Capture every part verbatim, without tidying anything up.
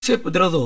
ಇದಿರೋದು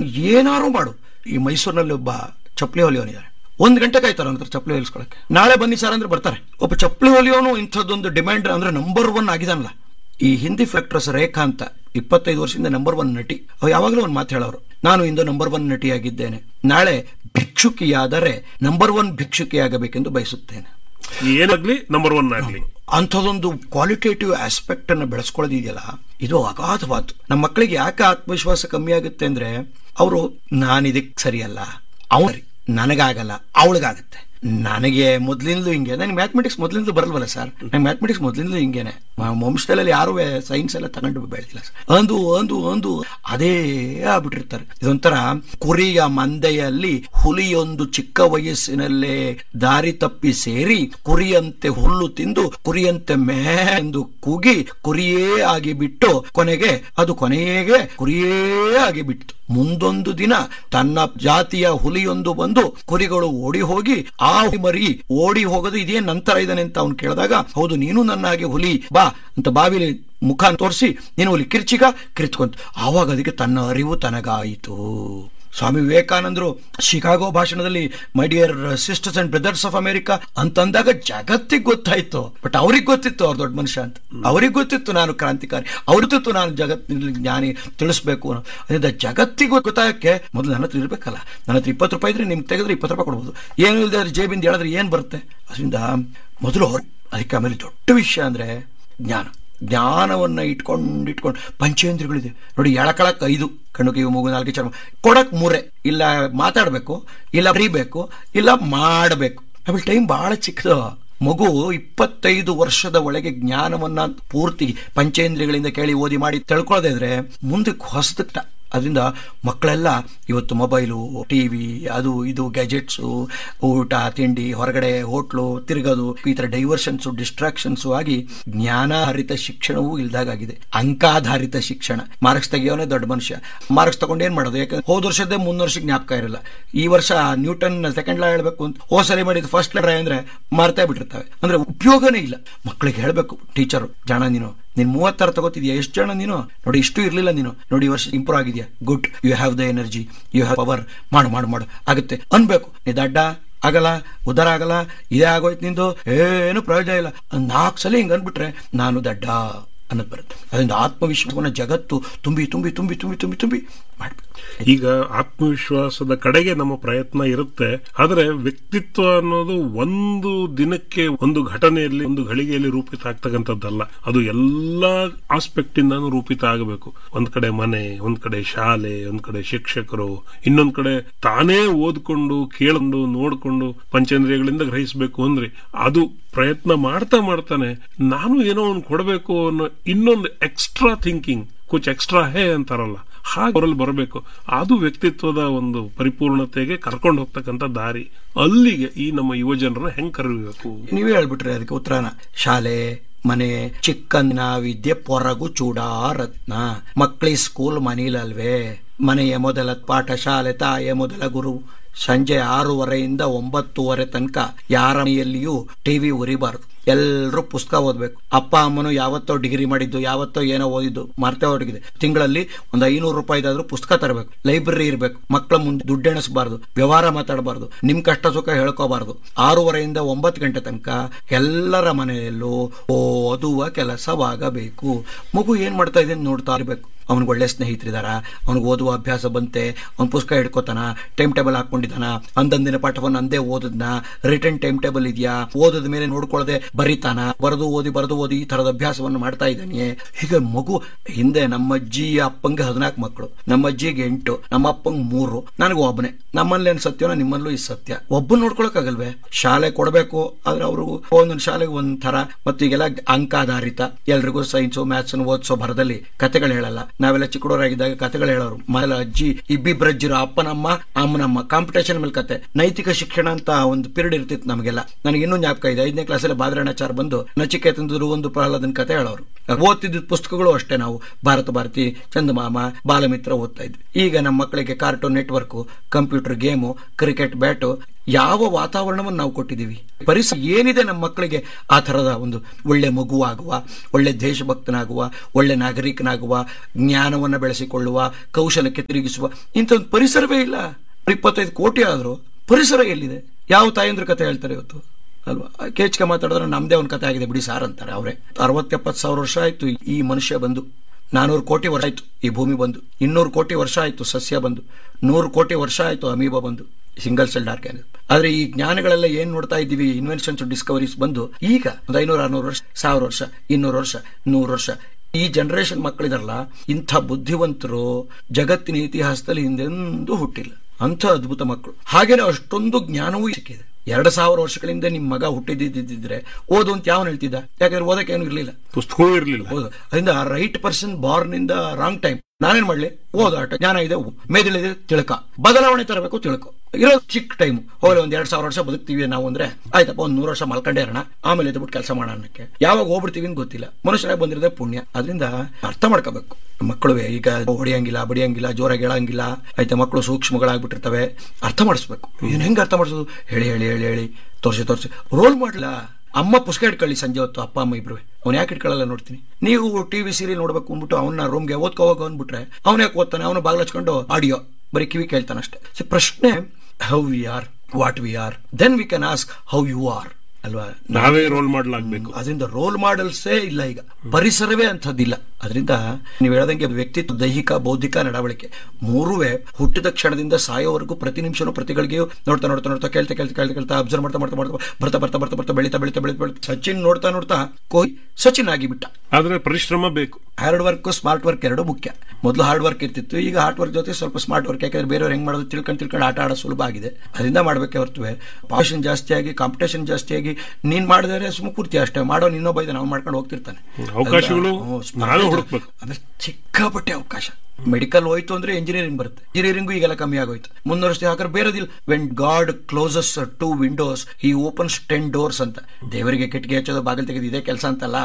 ಏನಾರು ಮಾಡು. ಈ ಮೈಸೂರಿನಲ್ಲಿ ಒಬ್ಬ ಚಪ್ಪಲಿ ಹೊಲಿಯೋನಿದ್ದಾರೆ, ಒಂದ್ ಗಂಟೆ ಕಾಯ್ತಾರೆ ಅವ್ರ ಚಪ್ಪಲಿ ಹೊಲಿಸ್ಕೊಳಕ್ಕೆ. ನಾಳೆ ಬನ್ನಿ ಸರ್ ಅಂದ್ರೆ ಬರ್ತಾರೆ. ಒಬ್ಬ ಚಪ್ಪಲಿ ಹೊಲಿಯೋನು ಇಂಥದ್ದೊಂದು ಡಿಮ್ಯಾಂಡ್ ಅಂದ್ರೆ ನಂಬರ್ ಒನ್ ಆಗಿದಾನಲ್ಲ. ಈ ಹಿಂದಿ ಫ್ಯಾಕ್ಟ್ರಸ್ ರೇಖಾ ಅಂತ ಇಪ್ಪತ್ತೈದು ವರ್ಷದಿಂದ ನಂಬರ್ ಒನ್ ನಟಿ. ಅವ್ರು ಯಾವಾಗಲೂ ಒಂದು ಮಾತು ಹೇಳೋರು, ನಾನು ಇಂದು ನಂಬರ್ ಒನ್ ನಟಿಯಾಗಿದ್ದೇನೆ, ನಾಳೆ ಭಿಕ್ಷುಕಿಯಾದರೆ ನಂಬರ್ ಒನ್ ಭಿಕ್ಷುಕಿಯಾಗಬೇಕೆಂದು ಬಯಸುತ್ತೇನೆ. ಏನಾಗ್ಲಿ ನಂಬರ್ ಒನ್ ಆಗ್ಲಿ. ಅಂಥದೊಂದು ಕ್ವಾಲಿಟೇಟಿವ್ ಆಸ್ಪೆಕ್ಟ್ ಅನ್ನು ಬೆಳೆಸ್ಕೊಳ್ಳೋದಿದೆಯಲ್ಲ, ಇದು ಅಗಾಧವಾತು. ನಮ್ಮ ಮಕ್ಕಳಿಗೆ ಯಾಕೆ ಆತ್ಮವಿಶ್ವಾಸ ಕಮ್ಮಿ ಆಗುತ್ತೆ ಅಂದ್ರೆ, ಅವರು ನಾನಿದಕ್ಕೆ ಸರಿಯಲ್ಲ, ಅವನು ನನಗಾಗಲ್ಲ, ಅವಳಿಗಾಗತ್ತೆ. ನನಗೆ ಮೊದ್ಲಿಂದಲೂ ಹಿಂಗೆ, ನನಗೆ ಮ್ಯಾಥಮೆಟಿಕ್ಸ್ ಮೊದ್ಲಿಂದಲೂ ಬರಲ್ವಲ್ಲ ಸರ್, ನಂಗೆ ಮ್ಯಾಥಮೆಟಿಕ್ಸ್ ಮೊದ್ಲಿಂದಲೂ ಹಿಂಗೇನೆ. ವಂಶದಲ್ಲಿ ಯಾರು ಸೈನ್ಸ್ ಎಲ್ಲ ತಗೊಂಡು ಬೆಳೆದಿಲ್ಲ ಸರ್. ಅಂದು ಒಂದು ಒಂದು ಅದೇ ಆಗ್ಬಿಟ್ಟಿರ್ತಾರೆ. ಇದೊಂಥರ ಕುರಿಯ ಮಂದೆಯಲ್ಲಿ ಹುಲಿಯೊಂದು ಚಿಕ್ಕ ವಯಸ್ಸಿನಲ್ಲೇ ದಾರಿ ತಪ್ಪಿ ಸೇರಿ ಕುರಿಯಂತೆ ಹುಲ್ಲು ತಿಂದು ಕುರಿಯಂತೆ ಮೇ ಎಂದು ಕೂಗಿ ಕುರಿಯೇ ಆಗಿ ಬಿಟ್ಟು ಕೊನೆಗೆ ಅದು ಕೊನೆಗೆ ಕುರಿಯೇ ಆಗಿ ಬಿಟ್ಟು ಮುಂದೊಂದು ದಿನ ತನ್ನ ಜಾತಿಯ ಹುಲಿಯೊಂದು ಬಂದು ಕುರಿಗಳು ಓಡಿ ಹೋಗಿ ಆ ಮರಿ ಓಡಿ ಹೋಗೋದು ಇದೇ ನಂತರ ಇದ್ದಾನೆ ಅಂತ ಅವ್ನು ಕೇಳಿದಾಗ, ಹೌದು ನೀನು ನನ್ನ ಹಾಗೆ ಹುಲಿ ಬಾ ಅಂತ ಬಾವಿಲಿ ಮುಖ ತೋರಿಸಿ ನೀನು ಹುಲಿ ಕಿರ್ಚಿಗ ಕಿರ್ಚ್ಕೊಂತ. ಆವಾಗ ಅದಕ್ಕೆ ತನ್ನ ಅರಿವು ತನಗಾಯಿತು. ಸ್ವಾಮಿ ವಿವೇಕಾನಂದರು ಶಿಕಾಗೋ ಭಾಷಣದಲ್ಲಿ my dear sisters and brothers of America ಅಂತಂದಾಗ ಜಗತ್ತಿಗೆ ಗೊತ್ತಾಯ್ತು. ಬಟ್ ಅವ್ರಿಗೆ ಗೊತ್ತಿತ್ತು ಅವ್ರ ದೊಡ್ಡ ಮನುಷ್ಯ ಅಂತ, ಅವ್ರಿಗೆ ಗೊತ್ತಿತ್ತು ನಾನು ಕ್ರಾಂತಿಕಾರಿ, ಅವ್ರಿತ್ತು ನಾನು ಜಗತ್ತಿನ ಜ್ಞಾನಿ ತಿಳಿಸ್ಬೇಕು. ಅದರಿಂದ ಜಗತ್ತಿಗೆ ಗೊತ್ತಾಗಕ್ಕೆ ಮೊದಲು ನನ್ನ ಹತ್ರ ಇರ್ಬೇಕಲ್ಲ. ನನ್ನ ಹತ್ರ ಇಪ್ಪತ್ತು ರೂಪಾಯಿ ಇದ್ರೆ ನಿಮ್ಗೆ ತೆಗೆದ್ರೆ ಇಪ್ಪತ್ತು ರೂಪಾಯಿ ಕೊಡ್ಬೋದು, ಏನು ಇಲ್ಲದೆ ಜೇಬಿಂದ ಹೇಳಿದ್ರೆ ಏನ್ ಬರುತ್ತೆ. ಅದರಿಂದ ಮೊದಲು ಅದಕ್ಕೆ ಆಮೇಲೆ ದೊಡ್ಡ ವಿಷಯ ಅಂದ್ರೆ ಜ್ಞಾನ. ಜ್ಞಾನವನ್ನ ಇಟ್ಕೊಂಡು ಇಟ್ಕೊಂಡು ಪಂಚೇಂದ್ರಿಯಗಳಿದೆ ನೋಡಿ, ಎಳಕಳಕ್ ಐದು, ಕಣ್ಣು ಕಿವಿ ಮೂಗು ನಾಲ್ಕು ಚರ್ಮ, ಕೊಡಕ್ ಮೂರೇ. ಇಲ್ಲ ಮಾತಾಡ್ಬೇಕು, ಇಲ್ಲ ಬರೀಬೇಕು, ಇಲ್ಲ ಮಾಡಬೇಕು. ಆಮೇಲೆ ಟೈಮ್ ಬಹಳ ಚಿಕ್ಕದು. ಮಗು ಇಪ್ಪತ್ತೈದು ವರ್ಷದ ಒಳಗೆ ಜ್ಞಾನವನ್ನ ಪೂರ್ತಿ ಪಂಚೇಂದ್ರಿಯಗಳಿಂದ ಕೇಳಿ ಓದಿ ಮಾಡಿ ತಿಳ್ಕೊಳ್ಳೋದೇ ಇದ್ರೆ ಮುಂದಕ್ಕೆ ಹೊಸದಕ್ಕ. ಅದರಿಂದ ಮಕ್ಕಳೆಲ್ಲ ಇವತ್ತು ಮೊಬೈಲು, ಟಿವಿ, ಅದು ಇದು ಗ್ಯಾಜೆಟ್ಸು, ಊಟ ತಿಂಡಿ, ಹೊರಗಡೆ ಹೋಟ್ಲು ತಿರುಗೋದು, ಈ ತರ ಡೈವರ್ಷನ್ಸು ಡಿಸ್ಟ್ರಾಕ್ಷನ್ಸು ಆಗಿ ಜ್ಞಾನಾಧಾರಿತ ಶಿಕ್ಷಣವೂ ಇಲ್ದಾಗಿದೆ. ಅಂಕಾಧಾರಿತ ಶಿಕ್ಷಣ. ಮಾರ್ಕ್ಸ್ ತೆಗಿಯೋನೇ ದೊಡ್ಡ ಮನುಷ್ಯ. ಮಾರ್ಕ್ಸ್ ತಗೊಂಡು ಏನ್ ಮಾಡೋದು? ಯಾಕಂದ್ರೆ ಹೋದ ವರ್ಷದ್ದೇ ಮುಂದ್ ವರ್ಷಕ್ಕೆ ಜ್ಞಾಪಕ ಇರಲ್ಲ. ಈ ವರ್ಷ ನ್ಯೂಟನ್ ಸೆಕೆಂಡ್ ಲಾ ಹೇಳ್ಬೇಕು ಅಂತ ಹೋದ್ ಸರಿ ಮಾಡಿದ್ದು ಫಸ್ಟ್ ಲಾ ಅಂದ್ರೆ ಮಾರ್ತಾ ಬಿಟ್ಟಿರ್ತವೆ. ಅಂದ್ರೆ ಉಪಯೋಗನೇ ಇಲ್ಲ. ಮಕ್ಕಳಿಗೆ ಹೇಳ್ಬೇಕು ಟೀಚರು, ಜಾಣ ನೀನು ನೀನ್ ಮೂವತ್ತಾರು ತಗೋತಿದ್ಯಾ, ಎಷ್ಟು ಜನ ನೀನು ನೋಡಿ, ಇಷ್ಟು ಇರ್ಲಿಲ್ಲ ನೀನು ನೋಡಿ, ಈ ವರ್ಷ ಇಂಪ್ರೂವ್ ಆಗಿದ್ಯಾ, good, you have the energy, you have power, ಮಾಡು ಮಾಡು ಮಾಡು ಆಗುತ್ತೆ ಅನ್ಬೇಕು. ನೀ ದಡ್ಡ ಆಗಲ್ಲ, ಉದಾರ ಆಗಲ್ಲ, ಇದೇ ಆಗೋಯ್ತು ನಿಂದು, ಏನು ಪ್ರಯೋಜನ ಇಲ್ಲ. ನಾಲ್ಕು ಸಲ ಹಿಂಗ್ ಅನ್ಬಿಟ್ರೆ ನಾನು ದಡ್ಡ ಅನ್ನೋದು ಬರುತ್ತೆ. ಅದರಿಂದ ಆತ್ಮವಿಶ್ವಾಸವನ್ನ ಜಗತ್ತು ತುಂಬಿ ತುಂಬಿ ತುಂಬಿ ತುಂಬಿ ತುಂಬಿ ತುಂಬಿ ಮಾಡ್ಬೇಕು. ಈಗ ಆತ್ಮವಿಶ್ವಾಸದ ಕಡೆಗೆ ನಮ್ಮ ಪ್ರಯತ್ನ ಇರುತ್ತೆ. ಆದ್ರೆ ವ್ಯಕ್ತಿತ್ವ ಅನ್ನೋದು ಒಂದು ದಿನಕ್ಕೆ, ಒಂದು ಘಟನೆಯಲ್ಲಿ, ಒಂದು ಘಳಿಗೆಯಲ್ಲಿ ರೂಪಿತ ಆಗ್ತಕ್ಕಂಥದ್ದಲ್ಲ. ಅದು ಎಲ್ಲಾ ಆಸ್ಪೆಕ್ಟ್ ಇಂದಾನು ರೂಪಿತ ಆಗಬೇಕು. ಒಂದ್ ಕಡೆ ಮನೆ, ಒಂದ್ ಕಡೆ ಶಾಲೆ, ಒಂದ್ ಕಡೆ ಶಿಕ್ಷಕರು, ಇನ್ನೊಂದ್ ಕಡೆ ತಾನೇ ಓದ್ಕೊಂಡು ಕೇಳಕೊಂಡು ನೋಡ್ಕೊಂಡು ಪಂಚೇಂದ್ರಿಯಗಳಿಂದ ಗ್ರಹಿಸಬೇಕು. ಅಂದ್ರೆ ಅದು ಪ್ರಯತ್ನ ಮಾಡ್ತಾ ಮಾಡ್ತಾನೆ ನಾನು ಏನೋ ಒಂದು ಕೊಡಬೇಕು ಅನ್ನೋ ಇನ್ನೊಂದು ಎಕ್ಸ್ಟ್ರಾ ಥಿಂಕಿಂಗ್, ಕುಚ್ ಎಕ್ಸ್ಟ್ರಾ ಹೇ ಅಂತಾರಲ್ಲ, ಹಾಗೆ ಅವರಲ್ಲಿ ಬರಬೇಕು. ಅದು ವ್ಯಕ್ತಿತ್ವದ ಒಂದು ಪರಿಪೂರ್ಣತೆಗೆ ಕರ್ಕೊಂಡು ಹೋಗ್ತಕ್ಕಂಥ ದಾರಿ. ಅಲ್ಲಿಗೆ ಈ ನಮ್ಮ ಯುವ ಜನರನ್ನ ಹೆಂಗ್ ಕರಿಬೇಕು? ನೀವೇ ಹೇಳ್ಬಿಟ್ರೆ ಅದಕ್ಕೆ ಉತ್ತರನ. ಶಾಲೆ, ಮನೆ, ಚಿಕ್ಕಂದಿನ ವಿದ್ಯೆ ಪೊರಗು ಚೂಡಾರತ್ನ. ಮಕ್ಕಳಿ ಸ್ಕೂಲ್ ಮನೇಲಲ್ವೇ, ಮನೆಯ ಮೊದಲ ಪಾಠ ಶಾಲೆ, ತಾಯಿಯ ಮೊದಲ ಗುರು. ಸಂಜೆ ಆರೂವರೆಯಿಂದ ಒಂಬತ್ತುವರೆ ತನಕ ಯಾರ ಮನೆಯಲ್ಲಿಯೂ ಟಿವಿ ಉರಿಬಾರದು. ಎಲ್ಲರೂ ಪುಸ್ತಕ ಓದ್ಬೇಕು. ಅಪ್ಪ ಅಮ್ಮನು ಯಾವತ್ತೋ ಡಿಗ್ರಿ ಮಾಡಿದ್ದು, ಯಾವತ್ತೋ ಏನೋ ಓದಿದ್ದು ಮರ್ತೇ ಹೊರಗಿದೆ. ತಿಂಗಳಲ್ಲಿ ಒಂದು ಐನೂರು ರೂಪಾಯಿದಾದ್ರೂ ಪುಸ್ತಕ ತರಬೇಕು. ಲೈಬ್ರರಿ ಇರಬೇಕು. ಮಕ್ಕಳ ಮುಂದೆ ದುಡ್ಡು ಎಣಿಸಬಾರ್ದು, ವ್ಯವಹಾರ ಮಾತಾಡಬಾರ್ದು, ನಿಮ್ ಕಷ್ಟ ಸುಖ ಹೇಳ್ಕೋಬಾರ್ದು. ಆರೂವರೆಯಿಂದ ಒಂಬತ್ತು ಗಂಟೆ ತನಕ ಎಲ್ಲರ ಮನೆಯಲ್ಲೂ ಓದುವ ಕೆಲಸವಾಗಬೇಕು. ಮಗು ಏನ್ ಮಾಡ್ತಾ ಇದೆ ನೋಡ್ತಾ ಇರ್ಬೇಕು. ಅವ್ನಿಗೆ ಒಳ್ಳೆ ಸ್ನೇಹಿತರಿದಾರ, ಅವ್ನಿಗೆ ಓದುವ ಅಭ್ಯಾಸ ಬಂತೆ, ಅವ್ನ ಪುಸ್ತಕ ಹಿಡ್ಕೋತಾನ, ಟೈಮ್ ಟೇಬಲ್ ಹಾಕೊಂಡಿದ್ದಾನ, ಅಂದಂದಿನ ಪಾಠವನ್ನು ಅಂದೇ ಓದದ್ನ, ರಿಟರ್ನ್ ಟೈಮ್ ಟೇಬಲ್ ಇದೆಯಾ, ಓದದ ಮೇಲೆ ನೋಡ್ಕೊಳ್ಳದೆ ಬರೀತಾನ, ಬರೆದು ಓದಿ ಬರೆದು ಓದಿ ಈ ತರದ ಅಭ್ಯಾಸವನ್ನು ಮಾಡ್ತಾ ಇದ್ದಾನೆ. ಹೀಗೆ ಮಗು ಹಿಂದೆ ನಮ್ಮ ಅಜ್ಜಿಯ ಅಪ್ಪಂಗೆ ಹದಿನಾಲ್ಕು ಮಕ್ಕಳು, ನಮ್ಮ ಅಜ್ಜಿಗೆ ಎಂಟು, ನಮ್ಮ ಅಪ್ಪಂಗೆ ಮೂರು, ನನಗೆ ಒಬ್ಬನೇ. ನಮ್ಮಲ್ಲಿ ಏನ್ ಸತ್ಯನೋ ನಿಮ್ಮಲ್ಲೂ ಈ ಸತ್ಯ. ಒಬ್ಬನ್ ನೋಡ್ಕೊಳಕ್ ಆಗಲ್ವೇ? ಶಾಲೆ ಕೊಡಬೇಕು, ಆದ್ರೆ ಅವ್ರಿಗೂ ಒಂದೊಂದು ಶಾಲೆಗೆ ಒಂದ್ ತರ. ಮತ್ತು ಈಗೆಲ್ಲ ಅಂಕಾಧಾರಿತ, ಎಲ್ರಿಗೂ ಸೈನ್ಸು ಮ್ಯಾಥ್ಸ್ ಓದಿಸೋ ಭರದಲ್ಲಿ ಕತೆಗಳು ಹೇಳಲ್ಲ. ನಾವೆಲ್ಲ ಚಿಕ್ಕಡೋರಾಗಿದ್ದಾಗ ಕತೆಗಳು ಹೇಳೋರು. ಮೊದಲ ಅಜ್ಜಿ ಇಬ್ಬಿಬ್ರಜ್ಜಿರು, ಅಪ್ಪನಮ್ಮ ಅಮ್ಮನಮ್ಮ, ಕಾಂಪಿಟೇಷನ್ ಮೇಲೆ ಕತೆ. ನೈತಿಕ ಶಿಕ್ಷಣ ಅಂತ ಒಂದು ಪೀರಿಯಡ್ ಇರ್ತಿತ್ತು ನಮಗೆಲ್ಲ. ನನಗೆ ಇನ್ನೂ ಜ್ಞಾಪಕ ಇದೆ, ಐದನೇ ಕ್ಲಾಸಲ್ಲಿ ಬಾದ್ರಾಯಣಾಚಾರ್ ಬಂದು ನಚಿಕೇತಂದ್ರು ಒಂದು ಪ್ರಹ್ಲಾದನ್ ಕತೆ ಹೇಳೋರು. ಓದ್ತಿದ್ದ ಪುಸ್ತಕಗಳು ಅಷ್ಟೇ, ನಾವು ಭಾರತ ಭಾರತಿ, ಚಂದಮಾಮ, ಬಾಲಮಿತ್ರ ಓದ್ತಾ ಇದ್ವಿ. ಈಗ ನಮ್ಮ ಮಕ್ಕಳಿಗೆ cartoon network, computer game, cricket bat, ಯಾವ ವಾತಾವರಣವನ್ನು ನಾವು ಕೊಟ್ಟಿದ್ದೀವಿ, ಪರಿಸರ ಏನಿದೆ ನಮ್ಮ ಮಕ್ಕಳಿಗೆ ಆ ಥರದ ಒಂದು ಒಳ್ಳೆ ಮಗುವಾಗುವ, ಒಳ್ಳೆ ದೇಶಭಕ್ತನಾಗುವ, ಒಳ್ಳೆ ನಾಗರಿಕನಾಗುವ, ಜ್ಞಾನವನ್ನು ಬೆಳೆಸಿಕೊಳ್ಳುವ, ಕೌಶಲಕ್ಕೆ ತಿರುಗಿಸುವ ಇಂಥ ಒಂದು ಪರಿಸರವೇ ಇಲ್ಲ. ಇಪ್ಪತ್ತೈದು ಕೋಟಿ ಆದರೂ ಪರಿಸರ ಎಲ್ಲಿದೆ? ಯಾವ ತಾಯಂದ್ರ ಕಥೆ ಹೇಳ್ತಾರೆ ಇವತ್ತು ಅಲ್ವಾ? ಕೇಚ್ಕೆ ಮಾತಾಡಿದ್ರೆ ನಮ್ದೇ ಒಂದು ಕಥೆ ಆಗಿದೆ ಬಿಡಿ ಸಾರ್ ಅಂತಾರೆ ಅವರೇ. ಅರವತ್ತೆಪ್ಪತ್ತು ಸಾವಿರ ವರ್ಷ ಆಯ್ತು ಈ ಮನುಷ್ಯ ಬಂದು, ನಾನೂರು ಕೋಟಿ ವರ್ಷ ಆಯ್ತು ಈ ಭೂಮಿ ಬಂದು, ಇನ್ನೂರು ಕೋಟಿ ವರ್ಷ ಆಯ್ತು ಸಸ್ಯ ಬಂದು, ನೂರು ಕೋಟಿ ವರ್ಷ ಆಯ್ತು ಅಮೀಬಾ ಬಂದು, ಸಿಂಗಲ್ ಸೆಲ್ ಆರ್ಗ್ಯಾನಿಸಮ್. ಆದ್ರೆ ಈ ಜ್ಞಾನಗಳೆಲ್ಲ ಏನ್ ನೋಡ್ತಾ ಇದ್ದೀವಿ, ಇನ್ವೆನ್ಷನ್ಸ್ ಡಿಸ್ಕವರೀಸ್ ಬಂದು ಈಗ ಒಂದು ಐನೂರು ಆರ್ನೂರು ವರ್ಷ, ಸಾವಿರ ವರ್ಷ, ಇನ್ನೂರು ವರ್ಷ, ನೂರು ವರ್ಷ. ಈ ಜನರೇಷನ್ ಮಕ್ಕಳಿದಾರಲ್ಲ, ಇಂಥ ಬುದ್ಧಿವಂತರು ಜಗತ್ತಿನ ಇತಿಹಾಸದಲ್ಲಿ ಹಿಂದೆಂದೂ ಹುಟ್ಟಿಲ್ಲ. ಅಂಥ ಅದ್ಭುತ ಮಕ್ಕಳು. ಹಾಗೇನೆ ಅಷ್ಟೊಂದು ಜ್ಞಾನವೂ ಸಿಕ್ಕಿದೆ. ಎರಡು ಸಾವಿರ ವರ್ಷಗಳಿಂದ ನಿಮ್ಮ ಮಗ ಹುಟ್ಟಿದ್ದಿದ್ರೆ ಓದು ಅಂತ ಯಾವನು ಹೇಳ್ತಿದ್ದ? ಯಾಕಂದ್ರೆ ಓದಕ್ಕೆ ಏನು ಇರಲಿಲ್ಲ, ಪುಸ್ತಕವೂ ಇರಲಿಲ್ಲ. ಹೌದು, ಅದರಿಂದ ರೈಟ್ ಪರ್ಸನ್ ಬಾರ್ನ್ ಇಂದ ರಾಂಗ್ ಟೈಮ್. ನಾನೇನ್ ಮಾಡ್ಲಿ, ಓದಾಟ ಜ್ಞಾನ ಇದೆ, ಮೆದುಳಿದೆ, ತಿಳ್ಕ, ಬದಲಾವಣೆ ತರಬೇಕು, ತಿಳ್ಕೊ. ಇರೋ ಚಿಕ್ಕ ಟೈಮ್ ಹೋಗ್ಲಿ, ಒಂದ್ ಎರಡ್ ಸಾವಿರ ವರ್ಷ ಬದುಕ್ತೀವಿ ನಾವು ಅಂದ್ರೆ ಆಯ್ತಪ್ಪ, ಒಂದ್ ನೂರು ವರ್ಷ ಮಲ್ಕೊಂಡೇ ಇರೋಣ, ಆಮೇಲೆ ಎದ್ಬಿಟ್ಟು ಕೆಲಸ ಮಾಡೋಣಕ್ಕೆ. ಯಾವಾಗ ಹೋಗ್ಬಿಡ್ತೀವಿ ಅಂತ ಗೊತ್ತಿಲ್ಲ. ಮನುಷ್ಯರಾಗಿ ಬಂದಿರೋದೇ ಪುಣ್ಯ. ಅದರಿಂದ ಅರ್ಥ ಮಾಡ್ಕೋಬೇಕು. ಮಕ್ಕಳು ಈಗ ಹೊಡಿಯಂಗಿಲ್ಲ, ಬಡಿಯಂಗಿಲ್ಲ, ಜೋರಾಗಿ ಹೇಳಂಗಿಲ್ಲ, ಆಯ್ತಾ, ಮಕ್ಕಳು ಸೂಕ್ಷ್ಮಗಳಾಗ್ಬಿಟ್ಟಿರ್ತವೆ. ಅರ್ಥ ಮಾಡಿಸ್ಬೇಕು. ಇದನ್ನ ಹೆಂಗ್ ಅರ್ಥ ಮಾಡಿಸೋದು? ಹೇಳಿ ಹೇಳಿ ಹೇಳಿ ಹೇಳಿ ತೋರಿಸಿ ತೋರಿಸಿ ರೋಲ್ ಮಾಡಲ್ಲ. ಅಮ್ಮ ಪುಸ್ತಕ ಇಟ್ಕೊಳ್ಳಿ ಸಂಜೆ ಹೊತ್ತು, ಅಪ್ಪ ಅಮ್ಮ ಇಬ್ರು. ಅವ್ನು ಯಾಕೆ ಇಟ್ಕೊಳ್ಳಲ್ಲ ನೋಡ್ತೀನಿ. ನೀವು ಟಿವಿ ಸೀರಿಯಲ್ ನೋಡ್ಬೇಕು ಅಂದ್ಬಿಟ್ಟು ಅವನ್ನ ರೂಮ್ಗೆ ಓದ್ಕೋ ಹೋಗೋ ಅಂದ್ಬಿಟ್ರೆ ಅವ್ನು ಯಾಕೆ ಓದ್ತಾನೆ? ಅವನು ಬಾಗಿಲು ಹಚ್ಕೊಂಡು ಆಡಿಯೋ ಬರೀ ಕಿವಿ ಕೇಳ್ತಾನೆ ಅಷ್ಟೇ. ಸೊ ಪ್ರಶ್ನೆ, how we are, what we are, then we can ask how you are ಅಲ್ವಾ? ನಾವೇ ರೋಲ್ ಮಾಡಲ್ ಆಗ್ಬೇಕು. ಅದರಿಂದ ರೋಲ್ ಮಾಡಲ್ಸೇ ಇಲ್ಲ ಈಗ, ಪರಿಸರವೇ ಅಂಥದ್ದಿಲ್ಲ. ಅದರಿಂದ ನೀವು ಹೇಳದಂಗೆ ವ್ಯಕ್ತಿತ್ವ, ದೈಹಿಕ, ಬೌದ್ಧಿಕ, ನಡವಳಿಕೆ ಮೂರುವೇ ಹುಟ್ಟಿದ ಕ್ಷಣದಿಂದ ಸಾಯೋವರೆಗೂ ಪ್ರತಿ ನಿಮಿಷನೂ ಪ್ರತಿಗಳಿಗೆಯೂ ನೋಡ್ತಾ ನೋಡ್ತಾ ನೋಡ್ತಾ ಕೇಳ್ತಾ ಕೇಳ್ತಾ ಕೇಳ್ತಾ ಕೇಳ್ತಾ ಅಬ್ಸರ್ವ್ ಮಾಡ್ತಾ ಮಾಡ್ತಾ ಮಾಡ್ತಾ ಬರ್ತಾ ಬರ್ತಾ ಬರ್ತಾ ಬರ್ತಾ ಬೆಳೀತಾ ಬೆಳೀತಾ ಬೆಳೀತಾ ಬೆಳೀತಾ ಸಚಿನ್ ನೋಡ್ತಾ ನೋಡ್ತಾ ಕೊಹ್ಲಿ ಸಚಿನ್ ಆಗಿಬಿಟ್ಟ. ಆದ್ರೆ ಪರಿಶ್ರಮ ಬೇಕು. ಹಾರ್ಡ್ ವರ್ಕ್, ಸ್ಮಾರ್ಟ್ ವರ್ಕ್ ಎರಡು ಮುಖ್ಯ. ಮೊದಲು ಹಾರ್ಡ್ ವರ್ಕ್ ಇರ್ತಿತ್ತು, ಈಗ ಹಾರ್ಡ್ ವರ್ಕ್ ಜೊತೆ ಸ್ವಲ್ಪ ಸ್ಮಾರ್ಟ್ ವರ್ಕ್. ಯಾಕಂದ್ರೆ ಬೇರೆಯವ್ರು ಹೆಂಗ್ ಮಾಡೋದು ತಿಳ್ಕೊಂಡು ತಿಳ್ಕೊಂಡು ಆಟ ಆಡೋ ಸುಲಭ ಆಗಿದೆ. ಅದರಿಂದ ಮಾಡ್ಬೇಕೆ ಹೊರತುವೆ ಪಾಷನ್ ಜಾಸ್ತಿ ಆಗಿ, ಕಾಂಪಿಟೇಷನ್ ಜಾಸ್ತಿ ಆಗಿ ನೀನ್ ಮಾಡಿದರೆ ಸುಮ್ಮ ಕೂರ್ತಿ ಅಷ್ಟೇ, ಮಾಡೋ ಇನ್ನೊಬ್ಬ ಇದೆ ನಾವು ಮಾಡ್ಕೊಂಡು ಹೋಗ್ತಿರ್ತಾನೆ. ಅವಕಾಶಗಳು ಅಂದ್ರೆ ಸಿಕ್ಕಾಪಟ್ಟೆ ಅವಕಾಶ. ಮೆಡಿಕಲ್ ಹೋಯ್ತು ಅಂದ್ರೆ ಇಂಜಿನಿಯರಿಂಗ್ ಬರುತ್ತೆ. ಇಂಜಿನಿಯರಿಂಗು ಈಗೆಲ್ಲ ಕಮ್ಮಿ ಆಗೋಯ್ತು. ಮುಂದೆ ವರ್ಷ ಹಾಕಿದ್ರೆ ಬೇರೆದಿಲ್ಲ. When god closes to Windows he opens ten doors ಅಂತ. ದೇವರಿಗೆ ಕಿಟಕಿ ಹಚ್ಚೋದು, ಬಾಗಿಲು ತೆಗೆದು ಇದೇ ಕೆಲಸ ಅಂತಲ್ಲ.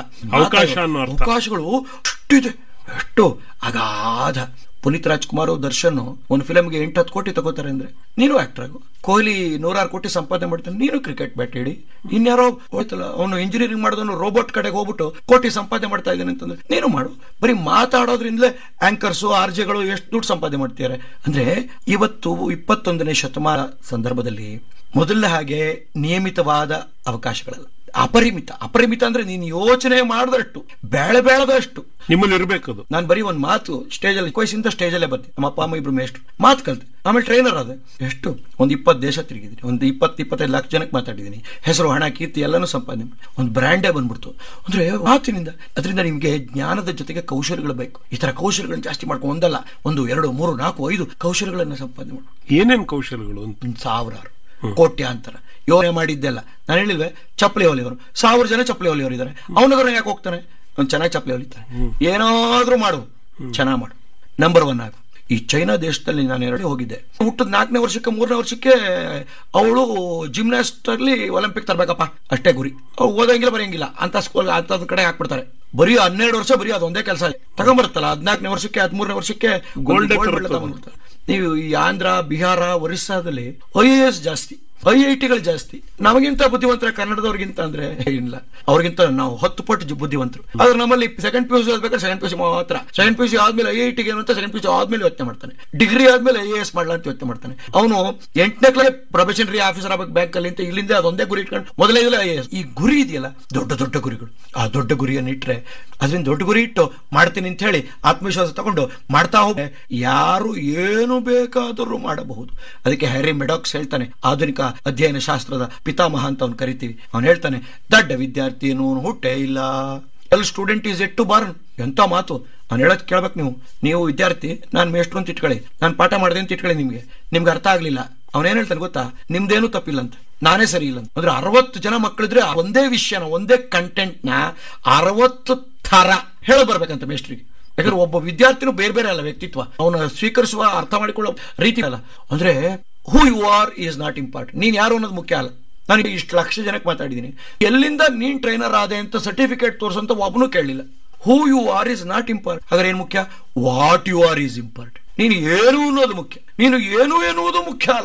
ಅವಕಾಶಗಳು ಅಷ್ಟಿದೆ, ಎಷ್ಟು ಅಗಾಧ. ಪುನೀತ್ ರಾಜ್ಕುಮಾರ್, ದರ್ಶನ್ ಒಂದು ಫಿಲಮ್ಗೆ ಎಂಟು ಹತ್ತು ಕೋಟಿ ತಗೋತಾರೆ ಅಂದ್ರೆ ನೀನು ಆಕ್ಟರ್ ಆಗು. ಕೊಹ್ಲಿ ನೂರಾರು ಕೋಟಿ ಸಂಪಾದನೆ ಮಾಡ್ತಾನೆ, ನೀನು ಕ್ರಿಕೆಟ್ ಬ್ಯಾಟ್ ಹೇಳಿ. ಇನ್ಯಾರೋ ಹೋಯ್ತಲ್ಲ, ಅವನು ಇಂಜಿನಿಯರಿಂಗ್ ಮಾಡೋದನ್ನು ರೋಬೋಟ್ ಕಡೆಗೆ ಹೋಗ್ಬಿಟ್ಟು ಕೋಟಿ ಸಂಪಾದನೆ ಮಾಡ್ತಾ ಇದ್ದಾನೆ ಅಂತಂದ್ರೆ ನೀನು ಮಾಡು. ಬರೀ ಮಾತಾಡೋದ್ರಿಂದಲೇ ಆಂಕರ್ಸು, ಆರ್ಜೆಗಳು ಎಷ್ಟು ದುಡ್ಡು ಸಂಪಾದನೆ ಮಾಡ್ತಿದ್ದಾರೆ ಅಂದ್ರೆ. ಇವತ್ತು ಇಪ್ಪತ್ತೊಂದನೇ ಶತಮಾನ ಸಂದರ್ಭದಲ್ಲಿ ಮೊದಲ ಹಾಗೆ ನಿಯಮಿತವಾದ ಅವಕಾಶಗಳಲ್ಲ, ಅಪರಿಮಿತ. ಅಪರಿಮಿತ ಅಂದ್ರೆ ನೀನು ಯೋಚನೆ ಮಾಡಿದಷ್ಟು, ಬೇಳೆ ಬೇಳದಷ್ಟು ನಿಮ್ಮಲ್ಲಿ ಇರಬೇಕು. ನಾನು ಬರೀ ಒಂದು ಮಾತು ಸ್ಟೇಜ್ ಅಲ್ಲಿ ವಯಸ್ಸಿಂದ ಸ್ಟೇಜ್ ಅಲ್ಲೇ ಬರ್ತೀನಿ. ನಮ್ಮ ಅಪ್ಪ ಅಮ್ಮ ಇಬ್ರು ಮೇಷ್ಟ್ರು, ಮಾತು ಕಲ್ತೆ, ಆಮೇಲೆ ಟ್ರೈನರ್ ಆದ. ಎಷ್ಟು ಒಂದು ಇಪ್ಪತ್ತು ದೇಶ ತಿರುಗಿದ್ದೀನಿ, ಒಂದು ಇಪ್ಪತ್ತು ಇಪ್ಪತ್ತೈದು ಲಕ್ಷ ಜನಕ್ಕೆ ಮಾತಾಡಿದ್ದೀನಿ, ಹೆಸರು, ಹಣ, ಕೀರ್ತಿ ಎಲ್ಲಾನು ಸಂಪಾದನೆ ಮಾಡಿ ಒಂದು ಬ್ರ್ಯಾಂಡೇ ಬಂದ್ಬಿಡ್ತು ಅಂದ್ರೆ ಮಾತಿನಿಂದ. ಅದರಿಂದ ನಿಮ್ಗೆ ಜ್ಞಾನದ ಜೊತೆಗೆ ಕೌಶಲ್ಯಗಳು ಬೇಕು. ಈ ತರ ಕೌಶಲ್ಯಗಳನ್ನ ಜಾಸ್ತಿ ಮಾಡ್ಕೊಂಡು ಒಂದಲ್ಲ, ಒಂದು ಎರಡು ಮೂರು ನಾಲ್ಕು ಐದು ಕೌಶಲ್ಯಗಳನ್ನ ಸಂಪಾದನೆ ಮಾಡು. ಏನೇನು ಕೌಶಲ್ಯಗಳು? ಸಾವಿರಾರು, ಕೋಟ್ಯಾಂತರ. ಯೋಚನೆ ಮಾಡಿದ್ದೆಲ್ಲ ನಾನು ಹೇಳಿಲ್ವೇ, ಚಪ್ಪಲಿ ಹೊಲಿಯವರು ಸಾವಿರ ಜನ ಚಪ್ಪಲಿ ಹೊಲಿಯವರು ಇದ್ದಾರೆ. ಅವನದ್ರ ಯಾಕೆ ಹೋಗ್ತಾನೆ? ಅವ್ನು ಚೆನ್ನಾಗಿ ಚಪ್ಪಲಿ ಹೊಲಿತಾನೆ. ಏನಾದ್ರೂ ಮಾಡು, ಚೆನ್ನಾಗಿ ಮಾಡು, ನಂಬರ್ ಒನ್ ಆಗು. ಈ ಚೈನಾ ದೇಶದಲ್ಲಿ ನಾನು ಎರಡು ಹೋಗಿದ್ದೆ. ಹುಟ್ಟದ ನಾಲ್ಕನೇ ವರ್ಷಕ್ಕೆ ಮೂರನೇ ವರ್ಷಕ್ಕೆ ಅವಳು ಜಿಮ್ನಾಸ್ಟ್ ಅಲ್ಲಿ ಒಲಿಂಪಿಕ್ ತರಬೇಕಪ್ಪ, ಅಷ್ಟೇ ಗುರಿ. ಅವ್ರು ಓದಂಗಿಲ್ಲ, ಬರೆಯಂಗಿಲ್ಲ ಅಂತ ಸ್ಕೂಲ್ ಅಂತ ಕಡೆ ಹಾಕ್ಬಿಡ್ತಾರೆ. ಬರೀ ಹನ್ನೆರಡು ವರ್ಷ ಬರೀ ಅದೊಂದೇ ಕೆಲಸ ತಗೊಂಡ್ಬರುತ್ತಲ್ಲ. ಹದಿನಾಲ್ಕನೇ ವರ್ಷಕ್ಕೆ ಹದಿಮೂರನೇ ವರ್ಷಕ್ಕೆ ಗೋಲ್ಡ್ ತಗೊಂಡ್ಬರ್ತಾರೆ. ನೀವು ಈ Andhra, Bihar, ಒರಿಸ್ಸಾದಲ್ಲಿ I A S ಜಾಸ್ತಿ, ಐ ಐ ಟಿಗಳು ಜಾಸ್ತಿ. ನಮಗಿಂತ ಬುದ್ಧಿವಂತರ ಕನ್ನಡದವ್ರಿಗಿಂತ ಅಂದ್ರೆ ಇಲ್ಲ, ಅವ್ರಿಗಿಂತ ನಾವು ಹತ್ತು ಪಟ್ಟು ಬುದ್ಧಿವಂತರು. ಆದ್ರೆ ನಮ್ಮಲ್ಲಿ second P U C ಓದ್ಬೇಕಾದ್ರೆ second P U C ಮಾತ್ರ, ಸೆಕೆಂಡ್ ಪಿ ಯು ಸಿ ಆದ್ಮೇಲೆ ಐ ಐ ಟಿಗೆ ಏನು ಅಂತ ಸೆಕೆಂಡ್ ಪಿ ಯು ಸಿ ಆದ್ಮೇಲೆ ಯೋಚನೆ ಮಾಡ್ತಾನೆ, ಡಿಗ್ರಿ ಆದ್ಮೇಲೆ ಐ ಎ ಎಸ್ ಮಾಡ್ಲಾ ಅಂತ ಯೋಚನೆ ಮಾಡ್ತಾನೆ. ಅವನು ಎಂಟನೇ ಕ್ಲಾಸ್ ಪ್ರೊಬೆಷನರಿ ಆಫೀಸರ್ ಆಗಬೇಕು ಬ್ಯಾಂಕ್ ಅಲ್ಲಿ ಅಂತ ಇಲ್ಲಿಂದ ಅದೊಂದೇ ಗುರಿ ಇಟ್ಕೊಂಡು ಮೊದಲೇ ಐ ಎ ಎಸ್. ಈ ಗುರಿ ಇದೆಯಲ್ಲ, ದೊಡ್ಡ ದೊಡ್ಡ ಗುರಿಗಳು, ಆ ದೊಡ್ಡ ಗುರಿಯನ್ನು ಇಟ್ರೆ ಅದರಿಂದ ದೊಡ್ಡ ಗುರಿ ಇಟ್ಟು ಮಾಡ್ತೀನಿ ಅಂತ ಹೇಳಿ ಆತ್ಮವಿಶ್ವಾಸ ತಗೊಂಡು ಮಾಡ್ತಾ ಹೋಗಿ ಯಾರು ಏನು ಬೇಕಾದರೂ ಮಾಡಬಹುದು. ಅದಕ್ಕೆ ಹ್ಯಾರಿ ಮೆಡಾಕ್ಸ್ ಹೇಳ್ತಾನೆ, ಆಧುನಿಕ ಅಧ್ಯಯನ ಶಾಸ್ತ್ರದ ಪಿತಾಮಹ ಅಂತ ಅವ್ನು ಕರಿತೀವಿ. ಅವನು ಹೇಳ್ತಾನೆ, ದಡ್ಡ ವಿದ್ಯಾರ್ಥಿ ಅನ್ನೋನು ಹುಟ್ಟೇ ಇಲ್ಲ, L student is at to Born. ಎಂತ ಮಾತು ಅವ್ನು ಹೇಳೋದ್ ಕೇಳ್ಬೇಕು. ನೀವು ನೀವು ವಿದ್ಯಾರ್ಥಿ, ನಾನು ಮೇಷ್ಟ್ರು ಅಂತ ಇಟ್ಕೊಳ್ಳಿ, ನಾನು ಪಾಠ ಮಾಡಿದೆ ಅಂತ ಇಟ್ಕೊಳ್ಳಿ, ನಿಮ್ಗೆ ನಿಮ್ಗೆ ಅರ್ಥ ಆಗ್ಲಿಲ್ಲ, ಅವನೇನ್ ಹೇಳ್ತಾನೆ ಗೊತ್ತಾ, ನಿಮ್ದೇನು ತಪ್ಪಿಲ್ಲ ಅಂತ, ನಾನೇ ಸರಿ ಇಲ್ಲ ಅಂತ. ಅಂದ್ರೆ ಅರವತ್ತು ಜನ ಮಕ್ಕಳಿದ್ರೆ ಒಂದೇ ವಿಷಯನ, ಒಂದೇ ಕಂಟೆಂಟ್ ನ ಅರವತ್ತು ಥರ ಹೇಳ ಬರ್ಬೇಕಂತ ಮೇಷ್ಟ್ರಿಗೆ. ಯಾಕಂದ್ರೆ ಒಬ್ಬ ವಿದ್ಯಾರ್ಥಿನೂ ಬೇರೆ ಬೇರೆ ಅಲ್ಲ ವ್ಯಕ್ತಿತ್ವ, ಅವನ ಸ್ವೀಕರಿಸುವ, ಅರ್ಥ ಮಾಡಿಕೊಳ್ಳೋ ರೀತಿ ಅಲ್ಲ. ಅಂದ್ರೆ who you are is not important. ನೀನ್ ಯಾರು ಅನ್ನೋದು ಮುಖ್ಯ ಅಲ್ಲ. ನಾನು ಇಷ್ಟು ಲಕ್ಷ ಜನಕ್ಕೆ ಮಾತಾಡಿದ್ದೀನಿ, ಎಲ್ಲಿಂದ ನೀನ್ ಟ್ರೈನರ್ ಆದೆ ಅಂತ ಸರ್ಟಿಫಿಕೇಟ್ ತೋರಿಸಂತ ಒಬ್ಬನು ಕೇಳಲಿಲ್ಲ. Who you are is not important. ಹಾಗಾದ್ರೆ ಏನ್ ಮುಖ್ಯ? What you are is important. ನೀನು ಏನು ಅನ್ನೋದು ಮುಖ್ಯ. ನೀನು ಏನು ಎನ್ನುವುದು ಮುಖ್ಯ ಅಲ್ಲ,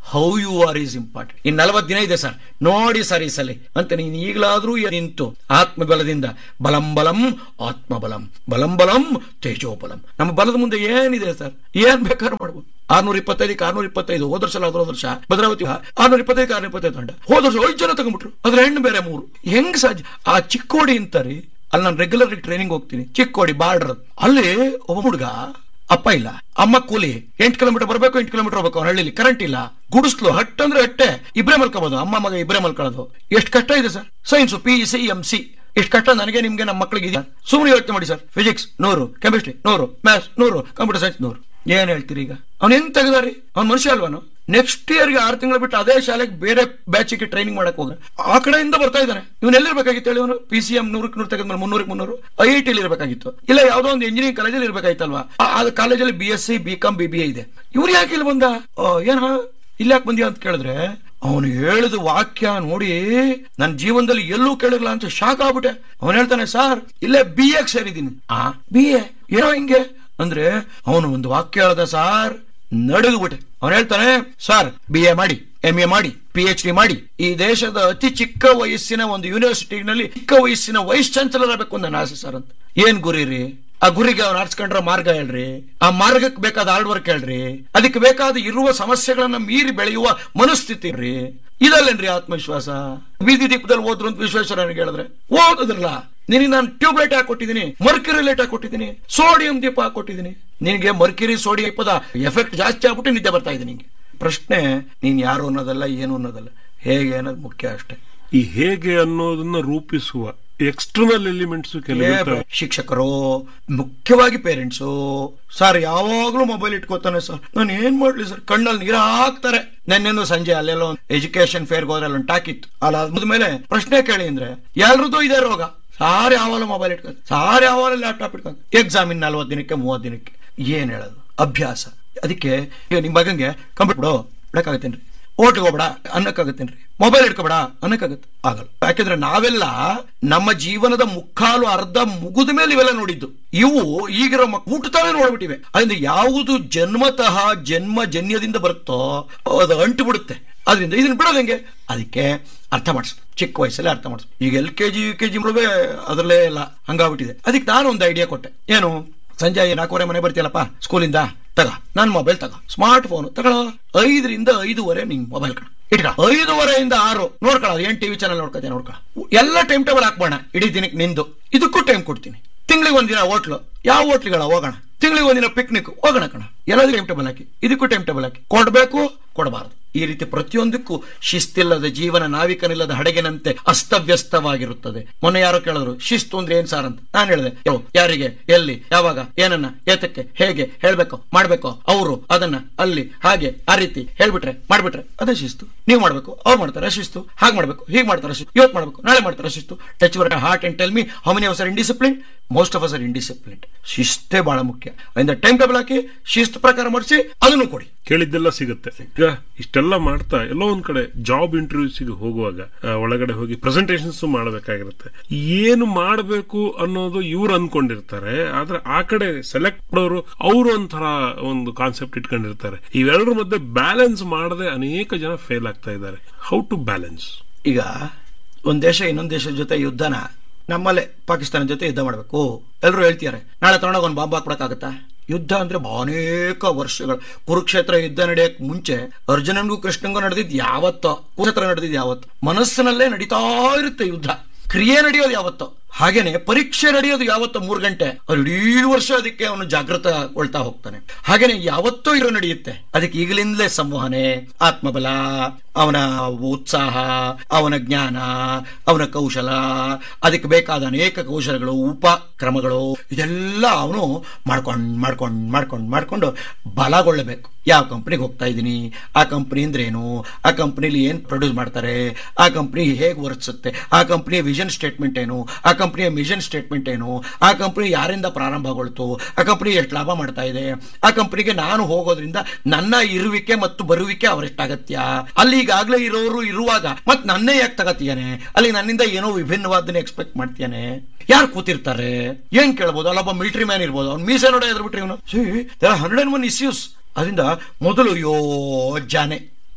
how you are is important. ಇನ್ ನಲವತ್ತು ದಿನ ಇದೆ ಸರ್, ನೋಡಿ ಸರ್ ಈ ಸಲ ಅಂತ ನೀನು ಈಗಲಾದ್ರೂ ನಿಂತು ಆತ್ಮಬಲದಿಂದ ಬಲಂ ಬಲಂ ಆತ್ಮಬಲಂ ಬಲಂ ಬಲಂ ತೇಜೋಬಲಂ. ನಮ್ಮ ಬಲದ ಮುಂದೆ ಏನಿದೆ ಸರ್, ಏನ್ ಬೇಕಾದ್ರೂ ಮಾಡ್ಬೋದು. ಆರ್ನೂರ ಇಪ್ಪತ್ತೈದಕ್ಕೆ ಆರ್ನೂರ ಇಪ್ಪತ್ತೈದು ಹೋದ ವರ್ಷ ಅದ್ರ ಹೋದ ವರ್ಷ ಭದ್ರಾವತಿ ಆರ್ನೂರ ಇಪ್ಪತ್ತೈದು ಆರ್ನೂರ ಇಪ್ಪತ್ತೈದು ತಂಡ ಹೋದ ವರ್ಷ ಐದು ಜನ ತಗೊಂಡ್ಬಿಟ್ರು. ಅದ್ರ ಹೆಣ್ಣು ಬೇರೆ ಮೂರು. ಹೆಂಗ್ ಸಾಧ್ಯ? ಆ ಚಿಕ್ಕೋಡಿ ಅಂತಾರೆ, ಅಲ್ಲಿ ನಾನು ರೆಗ್ಯುಲರ್ ಟ್ರೈನಿಂಗ್ ಹೋಗ್ತೀನಿ, ಚಿಕ್ಕೋಡಿ ಬಾರ್ಡರ್. ಅಲ್ಲಿ ಒಬ್ಬ ಹುಡುಗ, ಅಪ್ಪ ಇಲ್ಲ, ಅಮ್ಮ ಕೂಲಿ, ಎಂಟು ಕಿಲೋಮೀಟರ್ ಬರಬೇಕು, ಎಂಟು ಕಿಲೋಮೀಟರ್ ಹೋಗ್ಬೇಕು. ಅವ್ನ ಹಳ್ಳಿಲಿ ಕರೆಂಟ್ ಇಲ್ಲ, ಗುಡಿಸ್ಲು ಹಟ್ ಅಂದ್ರೆ ಹಟ್ಟೆ, ಇಬ್ರೇ ಮಲ್ಕೋಬಹುದು, ಅಮ್ಮ ಮಗ ಇಬ್ರೇ ಮಲ್ಕೊಳ್ಳೋದು. ಎಷ್ಟು ಕಷ್ಟ ಇದೆ sir. Science P C M C ಎಷ್ಟು ಕಷ್ಟ ನನಗೆ ನಿಮ್ಗೆ ನಮ್ಮ ಮಕ್ಕಳಿಗೆ ಇದೆ. ಸುಮ್ಮನೆ ಯೋಚನೆ ಮಾಡಿ ಸರ್. ಫಿಸಿಕ್ಸ್ ನೂರು, ಕೆಮಿಸ್ಟ್ರಿ ನೂರು, ಮ್ಯಾಥ್ಸ್ ನೂರು, ಕಂಪ್ಯೂಟರ್ ಸೈನ್ಸ್ ನೂರು. ಏನ್ ಹೇಳ್ತೀರಿ ಈಗ? ಅವ್ನು ಹೆಂಗ್ ತೆಗೆದಾರಿ? ಅವ್ನ್ ಮನುಷ್ಯ ಅಲ್ವಾನು? ನೆಕ್ಸ್ಟ್ ಇಯರ್ಗೆ ಆರು ತಿಂಗಳು ಬಿಟ್ಟು ಅದೇ ಶಾಲೆಗೆ ಬೇರೆ ಬ್ಯಾಚಿಗೆ ಟ್ರೈನಿಂಗ್ ಮಾಡಕ್ ಹೋಗ ಆ ಕಡೆಯಿಂದ ಬರ್ತಾ ಇದ್ದಾನೆ. ಇವನ್ ಎಲ್ಲಿರ್ಬೇಕಾಗಿತ್ತು ಹೇಳಿ? ಅವನು ಪಿ ಸಿ ಎಂ ನೂರಕ್ಕೆ ನೂರು ತೆಗೆದ್ಮೇಲೆ ಮುನ್ನೂರಕ್ಕೆ ಮುನ್ನೂರು ಐ ಐ ಟಿಲಿ ಇರಬೇಕಾಗಿತ್ತು, ಇಲ್ಲ ಯಾವ್ದೋ ಒಂದು ಇಂಜಿನಿಯರಿಂಗ್ ಕಾಲೇಜಲ್ಲಿ ಇರ್ಬೇಕಾಯ್ತಲ್ವಾ? ಆ ಕಾಲೇಜಲ್ಲಿ B S C B com B B A ಇದೆ. ಇವ್ರು ಯಾಕೆ ಇಲ್ಲಿ ಬಂದ? ಏನ ಇಲ್ಲಿ ಯಾಕೆ ಬಂದ್ಯಾ ಅಂತ ಕೇಳಿದ್ರೆ ಅವನು ಹೇಳಿದ ವಾಕ್ಯ ನೋಡಿ ನನ್ನ ಜೀವನದಲ್ಲಿ ಎಲ್ಲೂ ಕೇಳಿರ್ಲ ಅಂತ ಶಾಕ್ ಆಗ್ಬಿಟ್ಟೆ. ಅವನು ಹೇಳ್ತಾನೆ, ಸರ್ ಇಲ್ಲೇ ಬಿ ಎಕ್ ಸೇರಿದ್ದೀನಿ. ಆ ಬಿ ಎ ಏನೋ ಹಿಂಗೆ ಅಂದ್ರೆ ಅವನು ಒಂದು ವಾಕ್ಯ ಹೇಳ್ದ ಸಾರ್, ನಡುಗ್ಬಿಟ್ಟೆ. ಅವನು ಹೇಳ್ತಾನೆ, ಸರ್ ಬಿ ಎ ಮಾಡಿ, ಎಂ ಎ ಮಾಡಿ, ಪಿ ಎಚ್ ಡಿ ಮಾಡಿ, ಈ ದೇಶದ ಅತಿ ಚಿಕ್ಕ ವಯಸ್ಸಿನ ಒಂದು ಯೂನಿವರ್ಸಿಟಿನಲ್ಲಿ ಚಿಕ್ಕ ವಯಸ್ಸಿನ ವೈಸ್ ಚಾನ್ಸಲರ್ ಆಗಬೇಕು ನನ್ನ ಆಸೆ ಸರ್ ಅಂತ. ಏನ್ ಗುರಿ ರೀ? ಆ ಗುರಿಗೆ ಅವ್ನು ಆರಿಸ್ಕೊಂಡ್ರ ಮಾರ್ಗ ಹೇಳ್ರಿ, ಆ ಮಾರ್ಗಕ್ಕೆ ಬೇಕಾದ ಹಾರ್ಡ್ ವರ್ಕ್ ಹೇಳ್ರಿ, ಅದಕ್ಕೆ ಬೇಕಾದ ಇರುವ ಸಮಸ್ಯೆಗಳನ್ನ ಮೀರಿ ಬೆಳೆಯುವ ಮನಸ್ಥಿತಿ ರೀ. ಇದಲ್ಲೇನ್ರಿ ಆತ್ಮವಿಶ್ವಾಸ? ಬೀದಿ ದೀಪದಲ್ಲಿ ಹೋದ್ರು ಅಂತ ವಿಶ್ವೇಶ್ವರನಿಗೆ ಹೇಳಿದ್ರೆ ಓದಿದ್ರಲ್ಲ, ನಿನಗೆ ನಾನು tube light ಹಾಕೊಟ್ಟಿದ್ದೀನಿ, Mercury light ಹಾಕೊಟ್ಟಿದ್ದೀನಿ, sodium ದೀಪ ಹಾಕೊಟ್ಟಿದ್ದೀನಿ. ನಿನಗೆ ಮರ್ಕ್ಯುರಿ ಸೋಡಿಯಂ ದೀಪದ ಎಫೆಕ್ಟ್ ಜಾಸ್ತಿ ಆಗ್ಬಿಟ್ಟು ನಿದ್ದೆ ಬರ್ತಾ ಇದೆ ನಿಂಗೆ. ಪ್ರಶ್ನೆ ನೀನ್ ಯಾರು ಅನ್ನೋದಲ್ಲ, ಏನು ಅನ್ನೋದಲ್ಲ, ಹೇಗೆ ಅನ್ನೋದು ಮುಖ್ಯ ಅಷ್ಟೇ. ಈ ಹೇಗೆ ಅನ್ನೋದನ್ನ ರೂಪಿಸುವ ಎಕ್ಸ್ಟರ್ನಲ್ ಎಲಿಮೆಂಟ್ಸ್ ಶಿಕ್ಷಕರು, ಮುಖ್ಯವಾಗಿ ಪೇರೆಂಟ್ಸು. ಸರ್ ಯಾವಾಗ್ಲೂ ಮೊಬೈಲ್ ಇಟ್ಕೋತಾನೆ ಸರ್, ನಾನು ಏನ್ ಮಾಡ್ಲಿ ಸರ್, ಕಣ್ಣಲ್ಲಿ ನೀರ ಹಾಕ್ತಾರೆ. ನೆನ್ನೆಂದು ಸಂಜೆ ಅಲ್ಲೆಲ್ಲ ಎಜುಕೇಶನ್ ಫೇರ್ಗೆ ಹೋದ್ರೆ ಅಲ್ಲೊಂದು ಟಾಕಿತ್ತು, ಅಲ್ಲ ಆದ್ಮೇಲೆ ಪ್ರಶ್ನೆ ಕೇಳಿ ಅಂದ್ರೆ ಎಲ್ರದ್ದು ಇದೆ ರೋಗ. ಸಾರಿ ಯಾವಾಗಲೂ ಮೊಬೈಲ್ ಇಟ್ಕೋತ, ಸಾರಿ ಯಾವಾಗ ಲ್ಯಾಪ್ಟಾಪ್ ಇಟ್ಕೋತ. ಎಕ್ಸಾಮಿನ್ ನಲ್ವತ್ತು ದಿನಕ್ಕೆ ಮೂವತ್ತು ದಿನಕ್ಕೆ ಏನ್ ಹೇಳೋದು? ಅಭ್ಯಾಸ. ಅದಕ್ಕೆ ಈಗ ನಿಮ್ ಮಗಂಗೆ ಕಂಪ್ಯೂಟರ್ ಬಿಡೋ ಬಿಡಕ್ಕಾಗತ್ತೇನ್ರಿ? ಓಟ್ಗೆ ಹೋಗ್ಬೇಡ ಅನ್ನಕ್ಕಾಗತ್ತೇನ್ರಿ? ಮೊಬೈಲ್ ಇಟ್ಕೋಬೇಡ ಅನ್ನಕ್ಕಾಗತ್ತೆ? ಆಗಲ್ಲ. ಯಾಕೆಂದ್ರೆ ನಾವೆಲ್ಲ ನಮ್ಮ ಜೀವನದ ಮುಕ್ಕಾಲು ಅರ್ಧ ಮುಗಿದ ಮೇಲೆ ಇವೆಲ್ಲ ನೋಡಿದ್ದು. ಇವು ಈಗಿರೋ ಊಟತಾವೇ ನೋಡ್ಬಿಟ್ಟಿವೆ. ಅದರಿಂದ ಯಾವುದು ಜನ್ಮತಃ ಜನ್ಮ ಜನ್ಯದಿಂದ ಬರುತ್ತೋ ಅದು ಅಂಟು ಬಿಡುತ್ತೆ. ಅದರಿಂದ ಇದನ್ನ ಬಿಡೋದು ಹೆಂಗೆ? ಅದಕ್ಕೆ ಅರ್ಥ ಮಾಡಿಸ್ಬೇಕು, ಚಿಕ್ಕ ವಯಸ್ಸಲ್ಲೇ ಅರ್ಥ ಮಾಡಿಸ್ಬೇಕು. ಈಗ L K G U K G ಮೃವೆ ಅದರಲ್ಲೇ ಎಲ್ಲ ಹಂಗಾಗ್ಬಿಟ್ಟಿದೆ. ಅದಕ್ಕೆ ನಾನು ಒಂದು ಐಡಿಯಾ ಕೊಟ್ಟೆ. ಏನು? ಸಂಜೆ ನಾಲ್ಕೂವರೆ ಮನೆ ಬರ್ತೀಯಲ್ಲಪ್ಪ ಸ್ಕೂಲಿಂದ, ತಗ ನನ್ ಮೊಬೈಲ್ ತಗ, ಸ್ಮಾರ್ಟ್ ಫೋನ್ ತಗೊಳ, ಐದರಿಂದ ಐದುವರೆ ನಿಂಗ್ ಮೊಬೈಲ್ ಕಣ ಇಟ್ಕ, ಐದುವರೆಯಿಂದ ಆರು ನೋಡ್ಕೊಳ, ಏನ್ ಟಿವಿ ಚಾನಲ್ ನೋಡ್ಕೊತೀಯ ನೋಡ್ಕೊಳ, ಎಲ್ಲ ಟೈಮ್ ಟೇಬಲ್ ಹಾಕ್ಬೋಣ ಇಡೀ ದಿನಕ್ಕೆ ನಿಂದು. ಇದಕ್ಕೂ ಟೈಮ್ ಕೊಡ್ತೀನಿ. ತಿಂಗಳಿಗೆ ಒಂದಿನ ಹೋಟ್ಲು, ಯಾವ ಹೋಟ್ಲಿಗಳ ಹೋಗೋಣ, ತಿಂಗಳಿಗೆ ಒಂದಿನ ಪಿಕ್ನಿಕ್ ಹೋಗೋಣ ಕಣ, ಎಲ್ಲದೂ ಟೈಮ್ ಟೇಬಲ್ ಹಾಕಿ, ಇದಕ್ಕೂ ಟೈಮ್ ಟೇಬಲ್ ಹಾಕಿ. ಕೊಡ್ಬೇಕು, ಕೊಡಬಾರದು. ಈ ರೀತಿ ಪ್ರತಿಯೊಂದಕ್ಕೂ ಶಿಸ್ತಿಲ್ಲದ ಜೀವನ ನಾವಿಕನಿಲ್ಲದ ಹಡಗಿನಂತೆ ಅಸ್ತವ್ಯಸ್ತವಾಗಿರುತ್ತದೆ. ಮೊನ್ನೆ ಯಾರೋ ಕೇಳಿದ್ರು ಶಿಸ್ತು ಅಂದ್ರೆ ಏನ್ ಸಾರ್ ಅಂತ. ನಾನು ಹೇಳಿದೆ, ಯಾರಿಗೆ, ಎಲ್ಲಿ, ಯಾವಾಗ, ಏನನ್ನ, ಏತಕ್ಕೆ, ಹೇಗೆ ಹೇಳ್ಬೇಕು, ಮಾಡ್ಬೇಕು, ಅವರು ಅದನ್ನ ಅಲ್ಲಿ ಹಾಗೆ ಆ ರೀತಿ ಹೇಳ್ಬಿಟ್ರೆ ಮಾಡ್ಬಿಟ್ರೆ ಅದೇ ಶಿಸ್ತು. ನೀವು ಮಾಡ್ಬೇಕು, ಅವ್ರು ಮಾಡ್ತಾರೆ ಶಿಸ್ತು, ಹಾಗೆ ಮಾಡ್ಬೇಕು, ಹೀಗೆ ಮಾಡ್ತಾರೆ ಶಿಸ್ತು, ಇವತ್ತು ಮಾಡ್ಬೇಕು, ನಾಳೆ ಮಾಡ್ತಾರೆ ಶಿಸ್ತು. Touch your heart and tell me how many of R indiscipline? Most of us R indiscipline. ಶಿಸ್ತೇ ಬಹಳ ಮುಖ್ಯ. ಅದರಿಂದ ಟೈಮ್ ಟೇಬಲ್ ಹಾಕಿ ಶಿಸ್ತು ಪ್ರಕಾರ ಮಾಡಿಸಿ ಅದನ್ನು ಕೊಡಿ. ಕೇಳಿದ್ದೆಲ್ಲ ಸಿಗುತ್ತೆ. ಈಗ ಇಷ್ಟೆಲ್ಲ ಮಾಡ್ತಾ ಎಲ್ಲೋ ಒಂದ್ ಕಡೆ ಜಾಬ್ ಇಂಟರ್ವ್ಯೂಸ್ಗೆ ಹೋಗುವಾಗ ಒಳಗಡೆ ಹೋಗಿ ಪ್ರೆಸೆಂಟೇಷನ್ಸ್ ಮಾಡಬೇಕಾಗಿರುತ್ತೆ. ಏನು ಮಾಡಬೇಕು ಅನ್ನೋದು ಇವ್ರು ಅನ್ಕೊಂಡಿರ್ತಾರೆ, ಆದ್ರೆ ಆ ಕಡೆ ಸೆಲೆಕ್ಟ್ ಮಾಡೋರು ಅವರು ಒಂಥರ ಒಂದು ಕಾನ್ಸೆಪ್ಟ್ ಇಟ್ಕೊಂಡಿರ್ತಾರೆ. ಇವೆರಡರ ಮಧ್ಯೆ ಬ್ಯಾಲೆನ್ಸ್ ಮಾಡದೆ ಅನೇಕ ಜನ ಫೇಲ್ ಆಗ್ತಾ ಇದ್ದಾರೆ. How to balance? ಈಗ ಒಂದ್ ದೇಶ ಇನ್ನೊಂದ್ ದೇಶದ ಜೊತೆ ಯುದ್ಧನ ನಮ್ಮಲ್ಲೇ ಪಾಕಿಸ್ತಾನ ಜೊತೆ ಯುದ್ಧ ಮಾಡ್ಬೇಕು ಎಲ್ಲರೂ ಹೇಳ್ತಿದ್ದಾರೆ. ನಾಳೆ ತಗೊಂಡೋಗ ಒಂದು ಬಾಂಬ್ ಹಾಕ್ಬಿಡಕ್ಕಾಗತ್ತಾ? ಯುದ್ಧ ಅಂದ್ರೆ ಅನೇಕ ವರ್ಷಗಳು. ಕುರುಕ್ಷೇತ್ರ ಯುದ್ಧ ನಡೆಯಕ್ ಮುಂಚೆ ಅರ್ಜುನನ್ಗೂ ಕೃಷ್ಣನ್ಗೂ ನಡೆದಿದ್ ಯಾವತ್ತೋ, ಕುರುಕ್ಷೇತ್ರ ನಡೆದಿದ್ ಯಾವತ್ತು, ಮನಸ್ಸಿನಲ್ಲೇ ನಡೀತಾ ಇರುತ್ತೆ ಯುದ್ಧ. ಕ್ರಿಯೆ ನಡೆಯೋದು ಯಾವತ್ತೋ, ಹಾಗೇನೆ ಪರೀಕ್ಷೆ ನಡೆಯೋದು ಯಾವತ್ತೋ ಮೂರು ಗಂಟೆ. ಅವ್ರು ಇಡೀ ವರ್ಷ ಅದಕ್ಕೆ ಅವನು ಜಾಗೃತಗೊಳ್ತಾ ಹೋಗ್ತಾನೆ. ಹಾಗೇನೆ ಯಾವತ್ತೋ ಇರೋ ನಡೆಯುತ್ತೆ. ಅದಕ್ಕೆ ಈಗಲಿಂದಲೇ ಸಂವಹನೆ, ಆತ್ಮಬಲ, ಅವನ ಉತ್ಸಾಹ, ಅವನ ಜ್ಞಾನ, ಅವನ ಕೌಶಲ, ಅದಕ್ಕೆ ಬೇಕಾದ ಅನೇಕ ಕೌಶಲಗಳು, ಉಪಕ್ರಮಗಳು, ಇದೆಲ್ಲ ಅವನು ಮಾಡ್ಕೊಂಡ್ ಮಾಡ್ಕೊಂಡ್ ಮಾಡ್ಕೊಂಡ್ ಮಾಡ್ಕೊಂಡು ಬಲಗೊಳ್ಳಬೇಕು. ಯಾವ ಕಂಪ್ನಿಗೆ ಹೋಗ್ತಾ ಇದ್ದೀನಿ, ಆ ಕಂಪ್ನಿ ಅಂದ್ರೆ ಏನು, ಆ ಕಂಪ್ನಿಲಿ ಏನ್ ಪ್ರೊಡ್ಯೂಸ್ ಮಾಡ್ತಾರೆ, ಆ ಕಂಪ್ನಿ ಹೇಗೆ ವರ್ತಿಸುತ್ತೆ, ಆ ಕಂಪ್ನಿಯ ವಿಷನ್ ಸ್ಟೇಟ್ಮೆಂಟ್ ಏನು, ಆ ಕಂಪ್ನಿಯ ಮಿಷನ್ ಸ್ಟೇಟ್ಮೆಂಟ್ ಏನು, ಆ ಕಂಪ್ನಿ ಯಾರಿಂದ ಪ್ರಾರಂಭಗೊಳ್ತು, ಆ ಕಂಪ್ನಿ ಎಷ್ಟು ಲಾಭ ಮಾಡ್ತಾ ಇದೆ, ಆ ಕಂಪ್ನಿಗೆ ನಾನು ಹೋಗೋದ್ರಿಂದ ನನ್ನ ಇರುವಿಕೆ ಮತ್ತು ಬರುವಿಕೆ ಅವರೆಷ್ಟು ಅಗತ್ಯ, ಅಲ್ಲಿ ಈಗಾಗಲೇ ಇರೋರು ಇರುವಾಗ ಮತ್ ನನ್ನೇ ಯಾಕೆ ತಗತಿಯಾನೆ, ಅಲ್ಲಿ ನನ್ನಿಂದ ಏನೋ ವಿಭಿನ್ನವಾದನ್ನ ಎಕ್ಸ್ಪೆಕ್ಟ್ ಮಾಡ್ತೀಯಾನೆ, ಯಾರು ಕೂತಿರ್ತಾರೆ, ಏನ್ ಕೇಳ್ಬೋದು, ಅಲ್ಲೊಬ್ಬ ಮಿಲಿಟರಿ ಮ್ಯಾನ್ ಇರ್ಬೋದು, ಅವ್ನು ಮೀಸೆ ನೋಡ ಎದ್ಬಿಟ್ರಿ ಇವನು ಹಂಡ್ರೆಡ್ ಅಂಡ್ ಒನ್ ಇಸ್ಯೂಸ್. ಅದರಿಂದ ಮೊದಲು ಯೋಜನೆ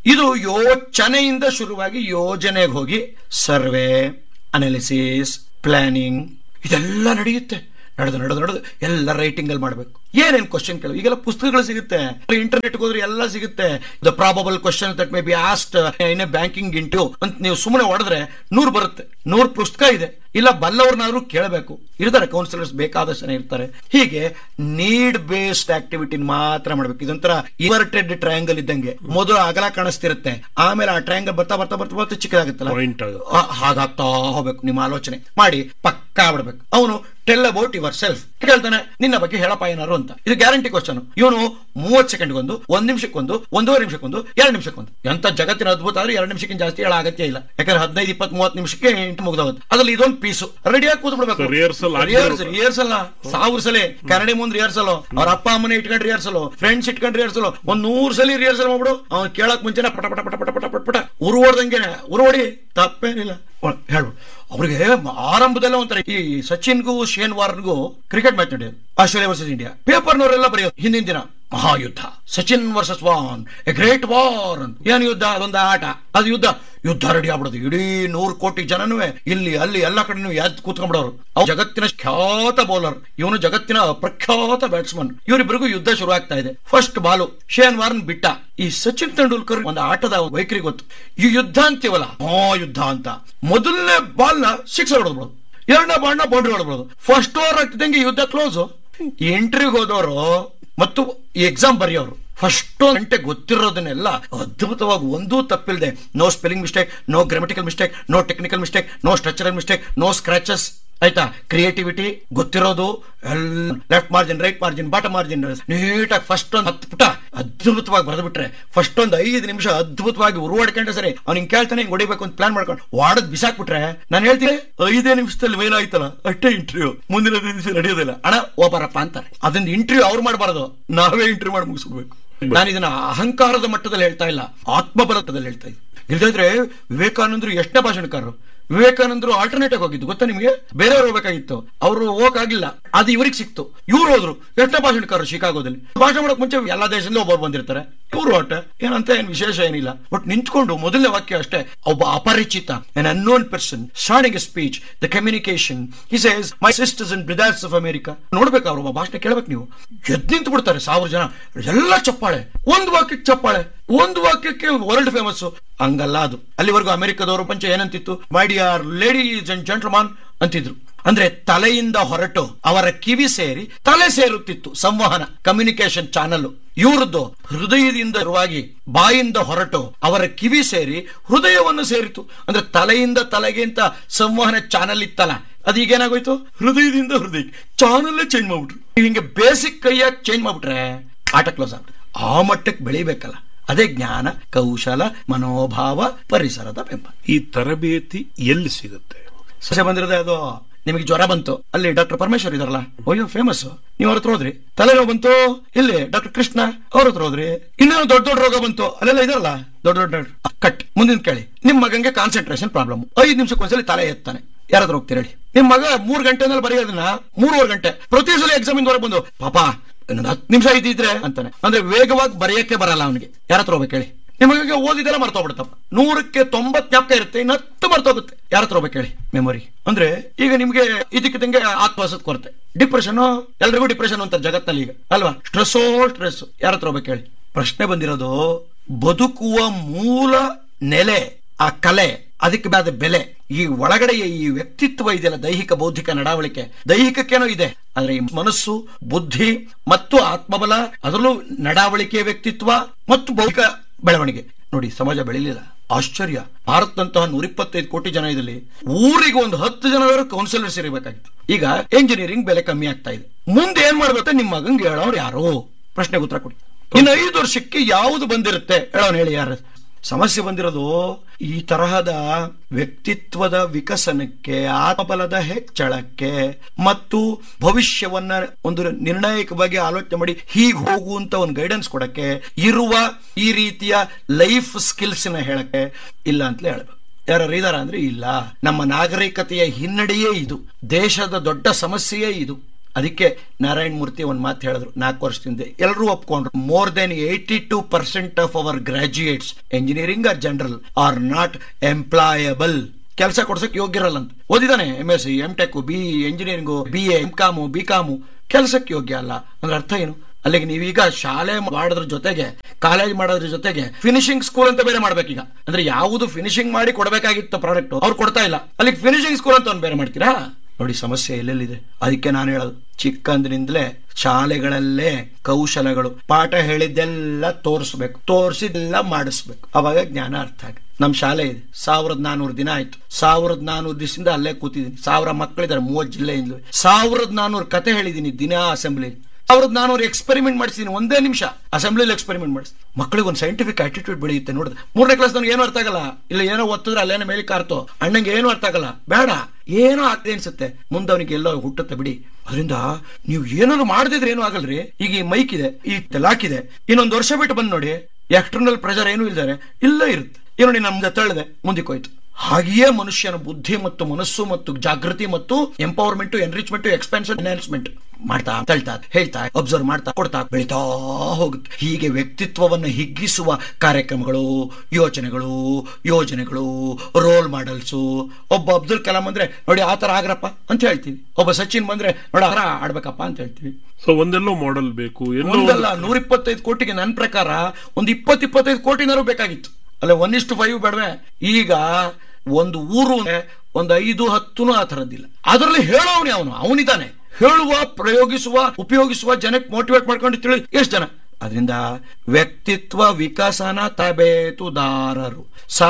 ಇದು ಯೋಚನೆಯಿಂದ ಶುರುವಾಗಿ ಯೋಜನೆಗೆ ಹೋಗಿ ಸರ್ವೆ, ಅನಾಲಿಸಿಸ್, ಪ್ಲಾನಿಂಗ್ ಇದೆಲ್ಲ ನಡೆಯುತ್ತೆ. ನಡೆದು ನಡೆದು ನಡೆದು ಎಲ್ಲ ರೈಟಿಂಗ್ ಅಲ್ಲಿ ಮಾಡಬೇಕು. ಏನೇನ್ ಕ್ವಶನ್ ಕೇಳು, ಈಗೆಲ್ಲ ಪುಸ್ತಕಗಳು ಸಿಗುತ್ತೆ, ಇಂಟರ್ನೆಟ್ ಹೋದ್ರೆ ಎಲ್ಲ ಸಿಗುತ್ತೆ. The probable question that may be asked in a banking interview ಅಂತ ನೀವು ಸುಮ್ಮನೆ ಹೊಡೆದ್ರೆ ನೂರು ಬರುತ್ತೆ. ನೂರು ಪುಸ್ತಕ ಇದೆ. ಇಲ್ಲ ಬಲ್ಲವ್ರನ್ನಾದ್ರೂ ಕೇಳಬೇಕು. ಇರ್ತಾರೆ ಕೌನ್ಸಿಲರ್ಸ್, ಬೇಕಾದಷ್ಟು ಜನ ಇರ್ತಾರೆ. ಹೀಗೆ ನೀಡ್ ಬೇಸ್ಡ್ ಆಕ್ಟಿವಿಟಿ ಮಾತ್ರ ಮಾಡ್ಬೇಕು. ಇದೊಂಥರ ಇನ್ವರ್ಟೆಡ್ ಟ್ರಯಾಂಗಲ್ ಇದ್ದಂಗೆ, ಮೊದಲು ಅಗಲ ಕಾಣಿಸ್ತಿರುತ್ತೆ, ಆಮೇಲೆ ಆ ಟ್ರಯಾಂಗಲ್ ಬರ್ತಾ ಬರ್ತಾ ಬರ್ತಾ ಬರ್ತಾ ಚಿಕ್ಕದಾಗುತ್ತಲ್ಲ, ಹಾಗಾಗ್ತಾ ಹೋಗ್ಬೇಕು. ನಿಮ್ಮ ಆಲೋಚನೆ ಮಾಡಿ ಪಕ್ಕಾ ಬಿಡ್ಬೇಕು. ಅವನು ಟೆಲ್ ಅಬೌಟ್ ಯುವರ್ ಸೆಲ್ಫ್ ಕೇಳ್ತಾನೆ, ನಿನ್ನ ಬಗ್ಗೆ ಹೇಳಪ್ಪ ಏನಾರು ಅಂತ. ಇದು ಗ್ಯಾರಂಟಿ ಕ್ವಶನ್. ಇವನು ಮೂವತ್ ಸೆಕೆಂಡ್ಗೊಂದು, ಒಂದ್ ನಿಮಿಷಕ್ಕೊಂದು, ಒಂದೂವರೆ ನಿಮಿಷಕ್ಕೊಂದು, ಎರಡು ನಿಮಿಷಕ್ಕೊಂದು. ಎಂತ ಜಗತ್ತಿನ ಅದ್ಭುತ ಆದ್ರೆ ಎರಡು ನಿಮಿಷಕ್ಕಿಂತ ಜಾಸ್ತಿ ಹೇಳ ಅಗತ್ಯ ಇಲ್ಲ. ಯಾಕಂದ್ರೆ ಹದಿನೈದು ಇಪ್ಪತ್ ಮೂವತ್ತು ನಿಮಿಷಕ್ಕೆ ಎಂಟು ಮುಗ್ದೋಗುತ್ತೆ. ಅದ್ರಲ್ಲಿ ಇದೊಂದು ಪೀಸು ರೆಡಿಯಾಗಿ ಕೂತ್ ಬಿಡ್ಬೇಕು. ರಿಹರ್ಸಲ್ ರಿಹರ್ಸಲ್ ಸಾವಿರ ಸಲ ಕನ್ನಡಿ ಮುಂದ್ ರಿಹರ್ಸಲ್, ಅವ್ರ ಅಪ್ಪ ಅಮ್ಮನ ಇಟ್ಕೊಂಡ್ ರಿಹರ್ಸಲ್, ಫ್ರೆಂಡ್ಸ್ ಇಟ್ಕೊಂಡ್ ರಿಹರ್ಸಲ್, ಒಂದ್ ನೂರ್ ಸಲ ರಿಹರ್ಸಲ್ ಮಾಡ್ಬಿಡು. ಅವ್ನು ಕೇಳಕ್ ಮುಂಚೆನೆ ಪಟ ಪಟ ಪಟ ಪಟ ಪಟ ಪಟ ಪಟ ಉರುವೋಡ್ದಂಗೆ ಉರುವೋಡಿ ತಪ್ಪೇನಿಲ್ಲ ಹೇಳ್ಬಿಡು. ಅವ್ರಿಗೆ ಆರಂಭದಲ್ಲ ಒಂಥರ ಈ ಸಚಿನ್ಗೂ ಶೇನ್ ವಾರ್ನ್ಗೂ ಕ್ರಿಕೆಟ್ ಮ್ಯಾಚ್ ನಡೆಯೋದು, ಆಸ್ಟ್ರೇಲಿಯಾ ವರ್ಸಸ್ ಇಂಡಿಯಾ. ಪೇಪರ್ನವರೆಲ್ಲ ಬರೆಯೋದು ಹಿಂದಿನ ದಿನ ಮಹಾಯುದ್ಧ, Sachin versus von, A great war ಅಂತ. ಏನ್ ಯುದ್ಧ? ಅದೊಂದು ಆಟ, ಅದು ಯುದ್ಧ. ಯುದ್ಧ ರೆಡಿ ಆಗ್ಬಿಡೋದು. ಇಡೀ ನೂರು ಕೋಟಿ ಜನನೂ ಇಲ್ಲಿ ಅಲ್ಲಿ ಎಲ್ಲಾ ಕಡೆ ಎದ್ದು ಕೂತ್ಕೊಂಡ್ಬಿಡೋರು. ಅವ್ರು ಜಗತ್ತಿನ ಖ್ಯಾತ ಬೌಲರ್, ಇವನು ಜಗತ್ತಿನ ಪ್ರಖ್ಯಾತ ಬ್ಯಾಟ್ಸ್ಮನ್. ಇವರಿಬ್ಬರಿಗೂ ಯುದ್ಧ ಶುರು ಆಗ್ತಾ ಇದೆ. ಫಸ್ಟ್ ಬಾಲು ಶೇನ್ ವಾರ್ನ್ ಬಿಟ್ಟ. ಈ ಸಚಿನ್ ತೆಂಡೂಲ್ಕರ್ ಒಂದು ಆಟದ ವೈಖರಿ ಗೊತ್ತು. ಈ ಯುದ್ಧ ಅಂತೀವಲ್ಲ, ಮಹಾ ಯುದ್ಧ ಅಂತ. ಮೊದಲನೇ ಬಾಲ್ ನ ಸಿಕ್ಸ್ ಹೊಡೆದ್ಬಿಡೋದು, ಎರಡನೇ ಬಾಲ್ ನ ಬೌಂಡ್ರಿ ಹೊಡೆದ್ಬಿಡೋದು. ಫಸ್ಟ್ ಓವರ್ ಆಗ್ತಿದ್ದಂಗೆ ಯುದ್ಧ ಕ್ಲೋಸ್. ಎಂಟ್ರಿಗೆ ಹೋದವರು ಮತ್ತು ಈ ಎಕ್ಸಾಮ್ ಬರೆಯೋರು ಫಸ್ಟ್ ಗಂಟೆ ಗೊತ್ತಿರೋದನ್ನೆಲ್ಲ ಅದ್ಭುತವಾಗಿ ಒಂದೂ ತಪ್ಪಿಲ್ಲದೆ, no spelling mistake, no grammatical mistake, no technical mistake, no structural mistake, no scratches, ಆಯ್ತಾ? ಕ್ರಿಯೇಟಿವಿಟಿ ಗೊತ್ತಿರೋದು ಎಲ್ಲ, left margin, right margin, bottom margin ನೀಟಾಗಿ ಫಸ್ಟ್ ಒಂದು ಹತ್ತು ಪುಟ ಅದ್ಭುತವಾಗಿ ಬರೆದು ಬಿಟ್ರೆ, ಫಸ್ಟ್ ಒಂದು ಐದು ನಿಮಿಷ ಅದ್ಭುತವಾಗಿ ಉರುವಾಡ್ಕೊಂಡ್ರೆ ಸರಿ. ಅವ್ನು ಹಿಂಗ್ ಕೇಳ್ತಾನೆ, ಹಿಂಗ್ ಹೊಡಿಬೇಕು ಅಂತ ಪ್ಲಾನ್ ಮಾಡ್ಕೊಂಡು ವಾಡದ್ ಬಿಸಾಕ್ಬಿಟ್ರೆ, ನಾನು ಹೇಳ್ತೀನಿ ಐದೇ ನಿಮಿಷದಲ್ಲಿ ಮೇಲ್ ಆಯ್ತಲ್ಲ ಅಷ್ಟೇ ಇಂಟರ್ವ್ಯೂ, ಮುಂದಿನ ದಿವಸ ನಡೆಯೋದಿಲ್ಲ ಅಣ್ಣ ಓಬರಪ್ಪ ಅಂತಾರೆ. ಅದೊಂದು ಇಂಟರ್ವ್ಯೂ ಅವ್ರು ಮಾಡಬಾರದು, ನಾವೇ ಇಂಟರ್ವ್ಯೂ ಮಾಡಿ ಮುಗಿಸ್ಬಿಡ್ಬೇಕು. ನಾನು ಇದನ್ನ ಅಹಂಕಾರದ ಮಟ್ಟದಲ್ಲಿ ಹೇಳ್ತಾ ಇಲ್ಲ, ಆತ್ಮಬಲದಲ್ಲಿ ಹೇಳ್ತಾ ಇದ್ದೀನಿ. ಇಲ್ದಿದ್ರೆ ವಿವೇಕಾನಂದರು ಎಷ್ಟನೇ ಭಾಷಣಕಾರರು. ವಿವೇಕಾನಂದರು ಆಲ್ಟರ್ನೇಟಿವ್ ಹೋಗಿದ್ದು ಗೊತ್ತಾ ನಿಮಗೆ? ಬೇರೆಯವ್ರು ಹೋಗ್ಬೇಕಾಗಿತ್ತು, ಅವರು ಹೋಗಕ್ಕಾಗಿಲ್ಲ, ಅದು ಇವ್ರಿಗೆ ಸಿಕ್ತು. ಇವ್ರು ಹೋದ್ರು. ಎಷ್ಟನೇ ಭಾಷಣಕಾರರು ಶಿಕಾಗೋದಲ್ಲಿ. ಭಾಷಣ ಮಾಡಕ್ ಮುಂಚೆ ಎಲ್ಲಾ ದೇಶದಿಂದ ಒಬ್ಬರು ಬಂದಿರ್ತಾರೆ. ಇವ್ರು ಒಟ್ಟೆ ಏನಂತ ಏನ್ ವಿಶೇಷ ಏನಿಲ್ಲ. ಬಟ್ ನಿಂತ್ಕೊಂಡು ಮೊದಲನೇ ವಾಕ್ಯ ಅಷ್ಟೇ, ಒಬ್ಬ ಅಪರಿಚಿತ, an unknown person starting a speech, the communication, he says, my sisters and brothers of America. ನೋಡ್ಬೇಕು ಅವ್ರು ಒಬ್ಬ ಭಾಷಣ ಕೇಳ್ಬೇಕು ನೀವು. ಎದ್ ನಿಂತು ಬಿಡ್ತಾರೆ ಸಾವಿರ ಜನ, ಎಲ್ಲ ಚಪ್ಪಾಳೆ, ಒಂದು ವಾಕ್ಯಕ್ಕೆ ಚಪ್ಪಾಳೆ, ಒಂದು ವಾಕ್ಯಕ್ಕೆ ವರ್ಲ್ಡ್ ಫೇಮಸ್. ಹಂಗಲ್ಲ ಅದು. ಅಲ್ಲಿವರೆಗೂ ಅಮೆರಿಕದವರು ಪಂಚ ಏನಂತಿತ್ತು? My dear ladies and gentleman ಅಂತಿದ್ರು. ಅಂದ್ರೆ ತಲೆಯಿಂದ ಹೊರಟು ಅವರ ಕಿವಿ ಸೇರಿ ತಲೆ ಸೇರುತ್ತಿತ್ತು ಸಂವಹನ, ಕಮ್ಯುನಿಕೇಶನ್ ಚಾನಲ್. ಇವ್ರದ್ದು ಹೃದಯದಿಂದ ಇರುವಾಗಿ ಬಾಯಿಂದ ಹೊರಟು ಅವರ ಕಿವಿ ಸೇರಿ ಹೃದಯವನ್ನು ಸೇರಿತು. ಅಂದ್ರೆ ತಲೆಯಿಂದ ತಲೆಗೆ ಅಂತ ಸಂವಹನ ಚಾನಲ್ ಇತ್ತಲ್ಲ, ಅದೀಗೇನಾಗೋಯ್ತು? ಹೃದಯದಿಂದ ಹೃದಯ ಚಾನಲ್ ಚೇಂಜ್ ಮಾಡ್ಬಿಟ್ರು. ಹಿಂಗೆ ಬೇಸಿಕ್ ಕೈಯಾಗಿ ಚೇಂಜ್ ಮಾಡ್ಬಿಟ್ರೆ ಆಟ ಕ್ಲೋಸ್ ಆಗ್ಬಿಟ್ರೆ. ಆ ಮಟ್ಟಕ್ಕೆ ಬೆಳಿಬೇಕಲ್ಲ, ಅದೇ ಜ್ಞಾನ, ಕೌಶಲ, ಮನೋಭಾವ, ಪರಿಸರದ ಬೆಂಬ. ಈ ತರಬೇತಿ ಎಲ್ಲಿ ಸಿಗುತ್ತೆ? ಸಸ್ಯ ಬಂದಿರೋದೇ ಅದು. ನಿಮಗೆ ಜ್ವರ ಬಂತು, ಅಲ್ಲಿ ಡಾಕ್ಟರ್ ಪರಮೇಶ್ವರ್ ಇದಾರಲ್ಲ, ಅಯ್ಯೋ ಫೇಮಸ್, ನೀವು ಅವ್ರ ಹತ್ರ ಹೋದ್ರಿ. ತಲೆನೋವು ಬಂತು, ಇಲ್ಲಿ ಡಾಕ್ಟರ್ ಕೃಷ್ಣ ಅವ್ರ ಹತ್ರ ಹೋದ್ರಿ. ಇನ್ನೇನು ದೊಡ್ಡ ದೊಡ್ಡ ರೋಗ ಬಂತು, ಅಲ್ಲೆಲ್ಲ ಇದಾರಲ್ಲ ದೊಡ್ಡ ದೊಡ್ಡ ಕಟ್. ಮುಂದಿನ ಕೇಳಿ, ನಿಮ್ ಮಗಂಗೆ ಕಾನ್ಸಂಟ್ರೇಷನ್ ಪ್ರಾಬ್ಲಮ್, ಐದು ನಿಮಿಷಕ್ಕೆ ಒಂದ್ಸಲಿ ತಲೆ ಎತ್ತಾನೆ, ಯಾರ ಹತ್ರ ಹೋಗ್ತೀರಿ ಹೇಳಿ? ನಿಮ್ ಮಗ ಮೂರ್ ಗಂಟೆನಲ್ಲಿ ಬರೆಯೋದನ್ನ ಮೂರುವರೆ ಗಂಟೆ ಪ್ರತಿ ಸಲ ಎಕ್ಸಾಮ್ ಇಂದ ಹೊರಗೆ ಬಂದು, ಪಾಪ ಇನ್ನೊಂದು ಹತ್ತು ನಿಮಿಷ ಇದ್ದಿದ್ರೆ ಅಂತಾನೆ. ಅಂದ್ರೆ ವೇಗವಾಗಿ ಬರೆಯಕ್ಕೆ ಬರಲ್ಲ ಅವನಿಗೆ. ಯಾರ ಹತ್ರ ಹೋಗ್ಬೇಕು ಹೇಳಿ? ನಿಮಗೆ ಓದಿದೆಲ್ಲ ಮರ್ತೋಗ್ಬಿಡ್ತಪ್ಪ. ನೂರಕ್ಕೆ ತೊಂಬತ್ ಜ್ಞಾಪಕ ಇರುತ್ತೆ, ಇನ್ನು ಹತ್ತು ಮರ್ತೋಗುತ್ತೆ. ಯಾರ ಹತ್ರ ಹೋಗ್ಬೇಕು ಹೇಳಿ? ಮೆಮೊರಿ. ಅಂದ್ರೆ ಈಗ ನಿಮ್ಗೆ ಇದಕ್ಕಿದ್ದಂಗೆ ಆತ್ಮವಿಶ್ವಾಸದ ಕೊರತೆ, ಡಿಪ್ರೆಷನ್, ಎಲ್ರಿಗೂ ಡಿಪ್ರೆಷನ್ ಅಂತ ಜಗತ್ತಲ್ಲಿ ಈಗ ಅಲ್ವಾ? ಸ್ಟ್ರೆಸ್ಸೋ ಸ್ಟ್ರೆಸ್. ಯಾರ ಹತ್ರ ಹೋಗ್ಬೇಕು ಹೇಳಿ? ಪ್ರಶ್ನೆ ಬಂದಿರೋದು ಬದುಕುವ ಮೂಲ ನೆಲೆ, ಆ ಕಲೆ, ಅದಕ್ಕೆ ಬಾದ ಬೆಲೆ, ಈ ಒಳಗಡೆಯ ಈ ವ್ಯಕ್ತಿತ್ವ ಇದೆಯಲ್ಲ, ದೈಹಿಕ ಬೌದ್ಧಿಕ ನಡಾವಳಿಕೆ. ದೈಹಿಕಕ್ಕೇನೋ ಇದೆ, ಆದ್ರೆ ಈ ಮನಸ್ಸು, ಬುದ್ಧಿ ಮತ್ತು ಆತ್ಮಬಲ, ಅದರಲ್ಲೂ ನಡಾವಳಿಕೆ, ವ್ಯಕ್ತಿತ್ವ ಮತ್ತು ಬೌದ್ಧಿಕ ಬೆಳವಣಿಗೆ. ನೋಡಿ, ಸಮಾಜ ಬೆಳಿಲಿಲ್ಲ. ಆಶ್ಚರ್ಯ. ಭಾರತದಂತಹ ನೂರ ಇಪ್ಪತ್ತೈದು ಕೋಟಿ ಜನ ಇದ್ದಲ್ಲಿ ಊರಿಗೆ ಒಂದು ಹತ್ತು ಜನರು ಕೌನ್ಸಿಲರ್ಸ್ ಇರಬೇಕಾಗಿತ್ತು. ಈಗ ಎಂಜಿನಿಯರಿಂಗ್ ಬೆಲೆ ಕಮ್ಮಿ ಆಗ್ತಾ ಇದೆ. ಮುಂದೆ ಏನ್ ಮಾಡ್ಬೇಕು? ನಿಮ್ಮ ಮಗಂಗೆ ಹೇಳೋರು ಯಾರು? ಪ್ರಶ್ನೆಗೆ ಉತ್ತರ ಕೊಡಿ. ಇನ್ನು ಐದು ವರ್ಷಕ್ಕೆ ಯಾವುದು ಬಂದಿರುತ್ತೆ ಹೇಳೋನು ಹೇಳಿ? ಯಾರು? ಸಮಸ್ಯೆ ಬಂದಿರೋದು ಈ ತರಹದ ವ್ಯಕ್ತಿತ್ವದ ವಿಕಸನಕ್ಕೆ, ಆತ್ಮಬಲದ ಹೆಚ್ಚಳಕ್ಕೆ ಮತ್ತು ಭವಿಷ್ಯವನ್ನ ಒಂದು ನಿರ್ಣಾಯಕವಾಗಿ ಆಲೋಚನೆ ಮಾಡಿ ಹೀಗೆ ಹೋಗುವಂತ ಒಂದು ಗೈಡೆನ್ಸ್ ಕೊಡಕ್ಕೆ ಇರುವ ಈ ರೀತಿಯ ಲೈಫ್ ಸ್ಕಿಲ್ಸ್ ನ ಹೇಳಕ್ಕೆ ಇಲ್ಲ ಅಂತಲೇ ಹೇಳ್ಬೇಕು. ಯಾರು ಇದಾರ ಅಂದ್ರೆ ಇಲ್ಲ. ನಮ್ಮ ನಾಗರಿಕತೆಯ ಹಿನ್ನಡೆಯೇ ಇದು, ದೇಶದ ದೊಡ್ಡ ಸಮಸ್ಯೆಯೇ ಇದು. ಅದಕ್ಕೆ ನಾರಾಯಣ ಮೂರ್ತಿ ಒಂದು ಮಾತು ಹೇಳಿದ್ರು ನಾಲ್ಕು ವರ್ಷದಿಂದ, ಎಲ್ಲರೂ ಒಪ್ಕೊಂಡ್ರು. More than eighty two percent of our graduates engineering R general R not employable. ಕೆಲಸ ಕೊಡ್ಸಕ್ ಯೋಗ್ಯರಲ್ಲ ಅಂತ. ಓದಿದಾನೆ M S C, M tech, B engineering, B A, M com, B com, ಕೆಲಸಕ್ಕೆ ಯೋಗ್ಯ ಅಲ್ಲ ಅಂದ್ರೆ ಅರ್ಥ ಏನು? ಅಲ್ಲಿಗೆ ನೀವೀಗ ಶಾಲೆ ಮಾಡೋದ್ರ ಜೊತೆಗೆ ಕಾಲೇಜ್ ಮಾಡೋದ್ರ ಜೊತೆಗೆ ಫಿನಿಶಿಂಗ್ ಸ್ಕೂಲ್ ಅಂತ ಬೇರೆ ಮಾಡ್ಬೇಕೀಗ. ಅಂದ್ರೆ ಯಾವುದು ಫಿನಿಶಿಂಗ್ ಮಾಡಿ ಕೊಡಬೇಕಾಗಿತ್ತು ಪ್ರಾಡಕ್ಟ್ ಅವ್ರು ಕೊಡ್ತಾ ಇಲ್ಲ, ಅಲ್ಲಿಗೆ ಫಿನಿಶಿಂಗ್ ಸ್ಕೂಲ್ ಅಂತ ಒಂದು ಬೇರೆ ಮಾಡ್ತೀರಾ? ನೋಡಿ ಸಮಸ್ಯೆ ಎಲ್ಲೆಲ್ಲಿದೆ. ಅದಕ್ಕೆ ನಾನು ಹೇಳೋದು, ಚಿಕ್ಕಂದಿನಿಂದಲೇ ಶಾಲೆಗಳಲ್ಲೇ ಕೌಶಲಗಳು, ಪಾಠ ಹೇಳಿದ್ದೆಲ್ಲ ತೋರಿಸ್ಬೇಕು, ತೋರಿಸಿದ್ದೆಲ್ಲ ಮಾಡಿಸ್ಬೇಕು, ಅವಾಗ ಜ್ಞಾನ ಅರ್ಥ ಆಗ. ನಮ್ ಶಾಲೆ ಇದೆ, ಸಾವಿರದ ನಾನೂರು ದಿನ ಆಯ್ತು. ಸಾವಿರದ ನಾನೂರು ದಿವಸದಿಂದ ಅಲ್ಲೇ ಕೂತಿದ್ದೀನಿ. ಸಾವಿರ ಮಕ್ಕಳಿದ್ದಾರೆ ಮೂವತ್ತು ಜಿಲ್ಲೆಯಿಂದ. ಸಾವಿರದ ನಾನೂರು ಕತೆ ಹೇಳಿದ್ದೀನಿ ದಿನ ಅಸೆಂಬ್ಲಿ. ಸಾವಿರದ ನಾನೂರು ಎಕ್ಸ್ಪೆರಿಮೆಂಟ್ ಮಾಡಿಸಿದೀನಿ, ಒಂದೇ ನಿಮಿಷ ಅಸೆಂಬ್ಲಿಲಿ ಎಕ್ಸ್ಪೆರಿಮೆಂಟ್ ಮಾಡಿಸ್ತೀನಿ. ಮಕ್ಕಳಿಗೆ ಒಂದು ಸೈಂಟಿಫಿಕ್ ಆಟಿಟ್ಯೂಡ್ ಬೆಳೆಯುತ್ತೆ. ನೋಡಿದ್ರೆ ಮೂರನೇ ಕ್ಲಾಸ್ ನನ್ಗೆ ಏನೂ ಅರ್ಥ ಆಗಲ್ಲ, ಇಲ್ಲ ಏನೋ ಒತ್ತಿದ್ರೆ ಅಲ್ಲೇನೋ ಮೇಲೆ ಕಾರ್ತೋ, ಅಣ್ಣಂಗೆ ಏನೂ ಅರ್ಥ ಆಗಲ್ಲ, ಬೇಡ ಏನೋ ಆಗ್ತದೆ ಅನ್ಸುತ್ತೆ, ಮುಂದೆ ಅವನಿಗೆ ಎಲ್ಲೋ ಹುಟ್ಟುತ್ತೆ ಬಿಡಿ. ಅದರಿಂದ ನೀವು ಏನಾದ್ರು ಮಾಡದಿದ್ರೆ ಏನೂ ಆಗಲ್ರಿ. ಈಗ ಈ ಮೈಕ್ ಇದೆ, ಈ ಲಾಕ್ ಇದೆ, ಇನ್ನೊಂದು ವರ್ಷ ಬಿಟ್ಟು ಬಂದು ನೋಡಿ, ಎಕ್ಸ್ಟರ್ನಲ್ ಪ್ರೆಷರ್ ಏನೂ ಇಲ್ದಾರೆ ಇಲ್ಲ ಇರುತ್ತೆ. ಏನೋ ನಮ್ಗೆ ತಳ್ಳಿದೆ ಮುಂದಕ್ಕೋಯ್ತು. ಹಾಗೆಯೇ ಮನುಷ್ಯನ ಬುದ್ಧಿ ಮತ್ತು ಮನಸ್ಸು ಮತ್ತು ಜಾಗೃತಿ ಮತ್ತು ಎಂಪವರ್ಮೆಂಟ್, ಎನ್ರಿಚ್ಮೆಂಟ್, ಎಕ್ಸ್ಪೆನ್ಷನ್, ಎನ್ಹಾನ್ಸ್ಮೆಂಟ್ ಮಾಡ್ತಾ ತಳ್ತಾ ಹೇಳ್ತಾ ಅಬ್ಸರ್ವ್ ಮಾಡ್ತಾ ಕೊಡ್ತಾ ಬೆಳಿತಾ ಹೋಗುತ್ತೆ. ಹೀಗೆ ವ್ಯಕ್ತಿತ್ವವನ್ನು ಹಿಗ್ಗಿಸುವ ಕಾರ್ಯಕ್ರಮಗಳು, ಯೋಚನೆಗಳು, ಯೋಜನೆಗಳು, ರೋಲ್ ಮಾಡೆಲ್ಸು. ಒಬ್ಬ ಅಬ್ದುಲ್ ಕಲಾಂ ಅಂದ್ರೆ ನೋಡಿ ಆ ತರ ಆಗ್ರಪ್ಪ ಅಂತ ಹೇಳ್ತೀವಿ, ಒಬ್ಬ ಸಚಿನ್ ಬಂದ್ರೆ ನೋಡಿ ಆ ತರ ಆಡ್ಬೇಕಪ್ಪ ಅಂತ ಹೇಳ್ತೀವಿ. ಸೊ ಒಂದೆಲ್ಲೋ ಮಾಡೆಲ್ ಬೇಕು. ಒಂದಲ್ಲ, ನೂರ ಇಪ್ಪತ್ತೈದು ಕೋಟಿಗೆ ನನ್ನ ಪ್ರಕಾರ ಒಂದು ಇಪ್ಪತ್ ಇಪ್ಪತ್ತೈದು ಕೋಟಿನಾರು ಬೇಕಾಗಿತ್ತು. ಅಲ್ಲ ಒನ್ ಇಷ್ಟು ಫೈವ್ ಬೇಡವೆ? ಈಗ ಒಂದು ಊರು ಒಂದು ಐದು ಹತ್ತುನು ಆ ತರದ್ದಿಲ್ಲ. ಅದರಲ್ಲಿ ಹೇಳೋವನೇ ಅವನು ಅವನಿದ್ದಾನೆ, ಹೇಳುವ, ಪ್ರಯೋಗಿಸುವ, ಉಪಯೋಗಿಸುವ, ಜನಕ್ಕೆ ಮೋಟಿವೇಟ್ ಮಾಡ್ಕೊಂಡು ತಿಳಿ ಎಷ್ಟು ಜನ. ಅದರಿಂದ ವ್ಯಕ್ತಿತ್ವ ವಿಕಸನ ತರಬೇತುದಾರರು,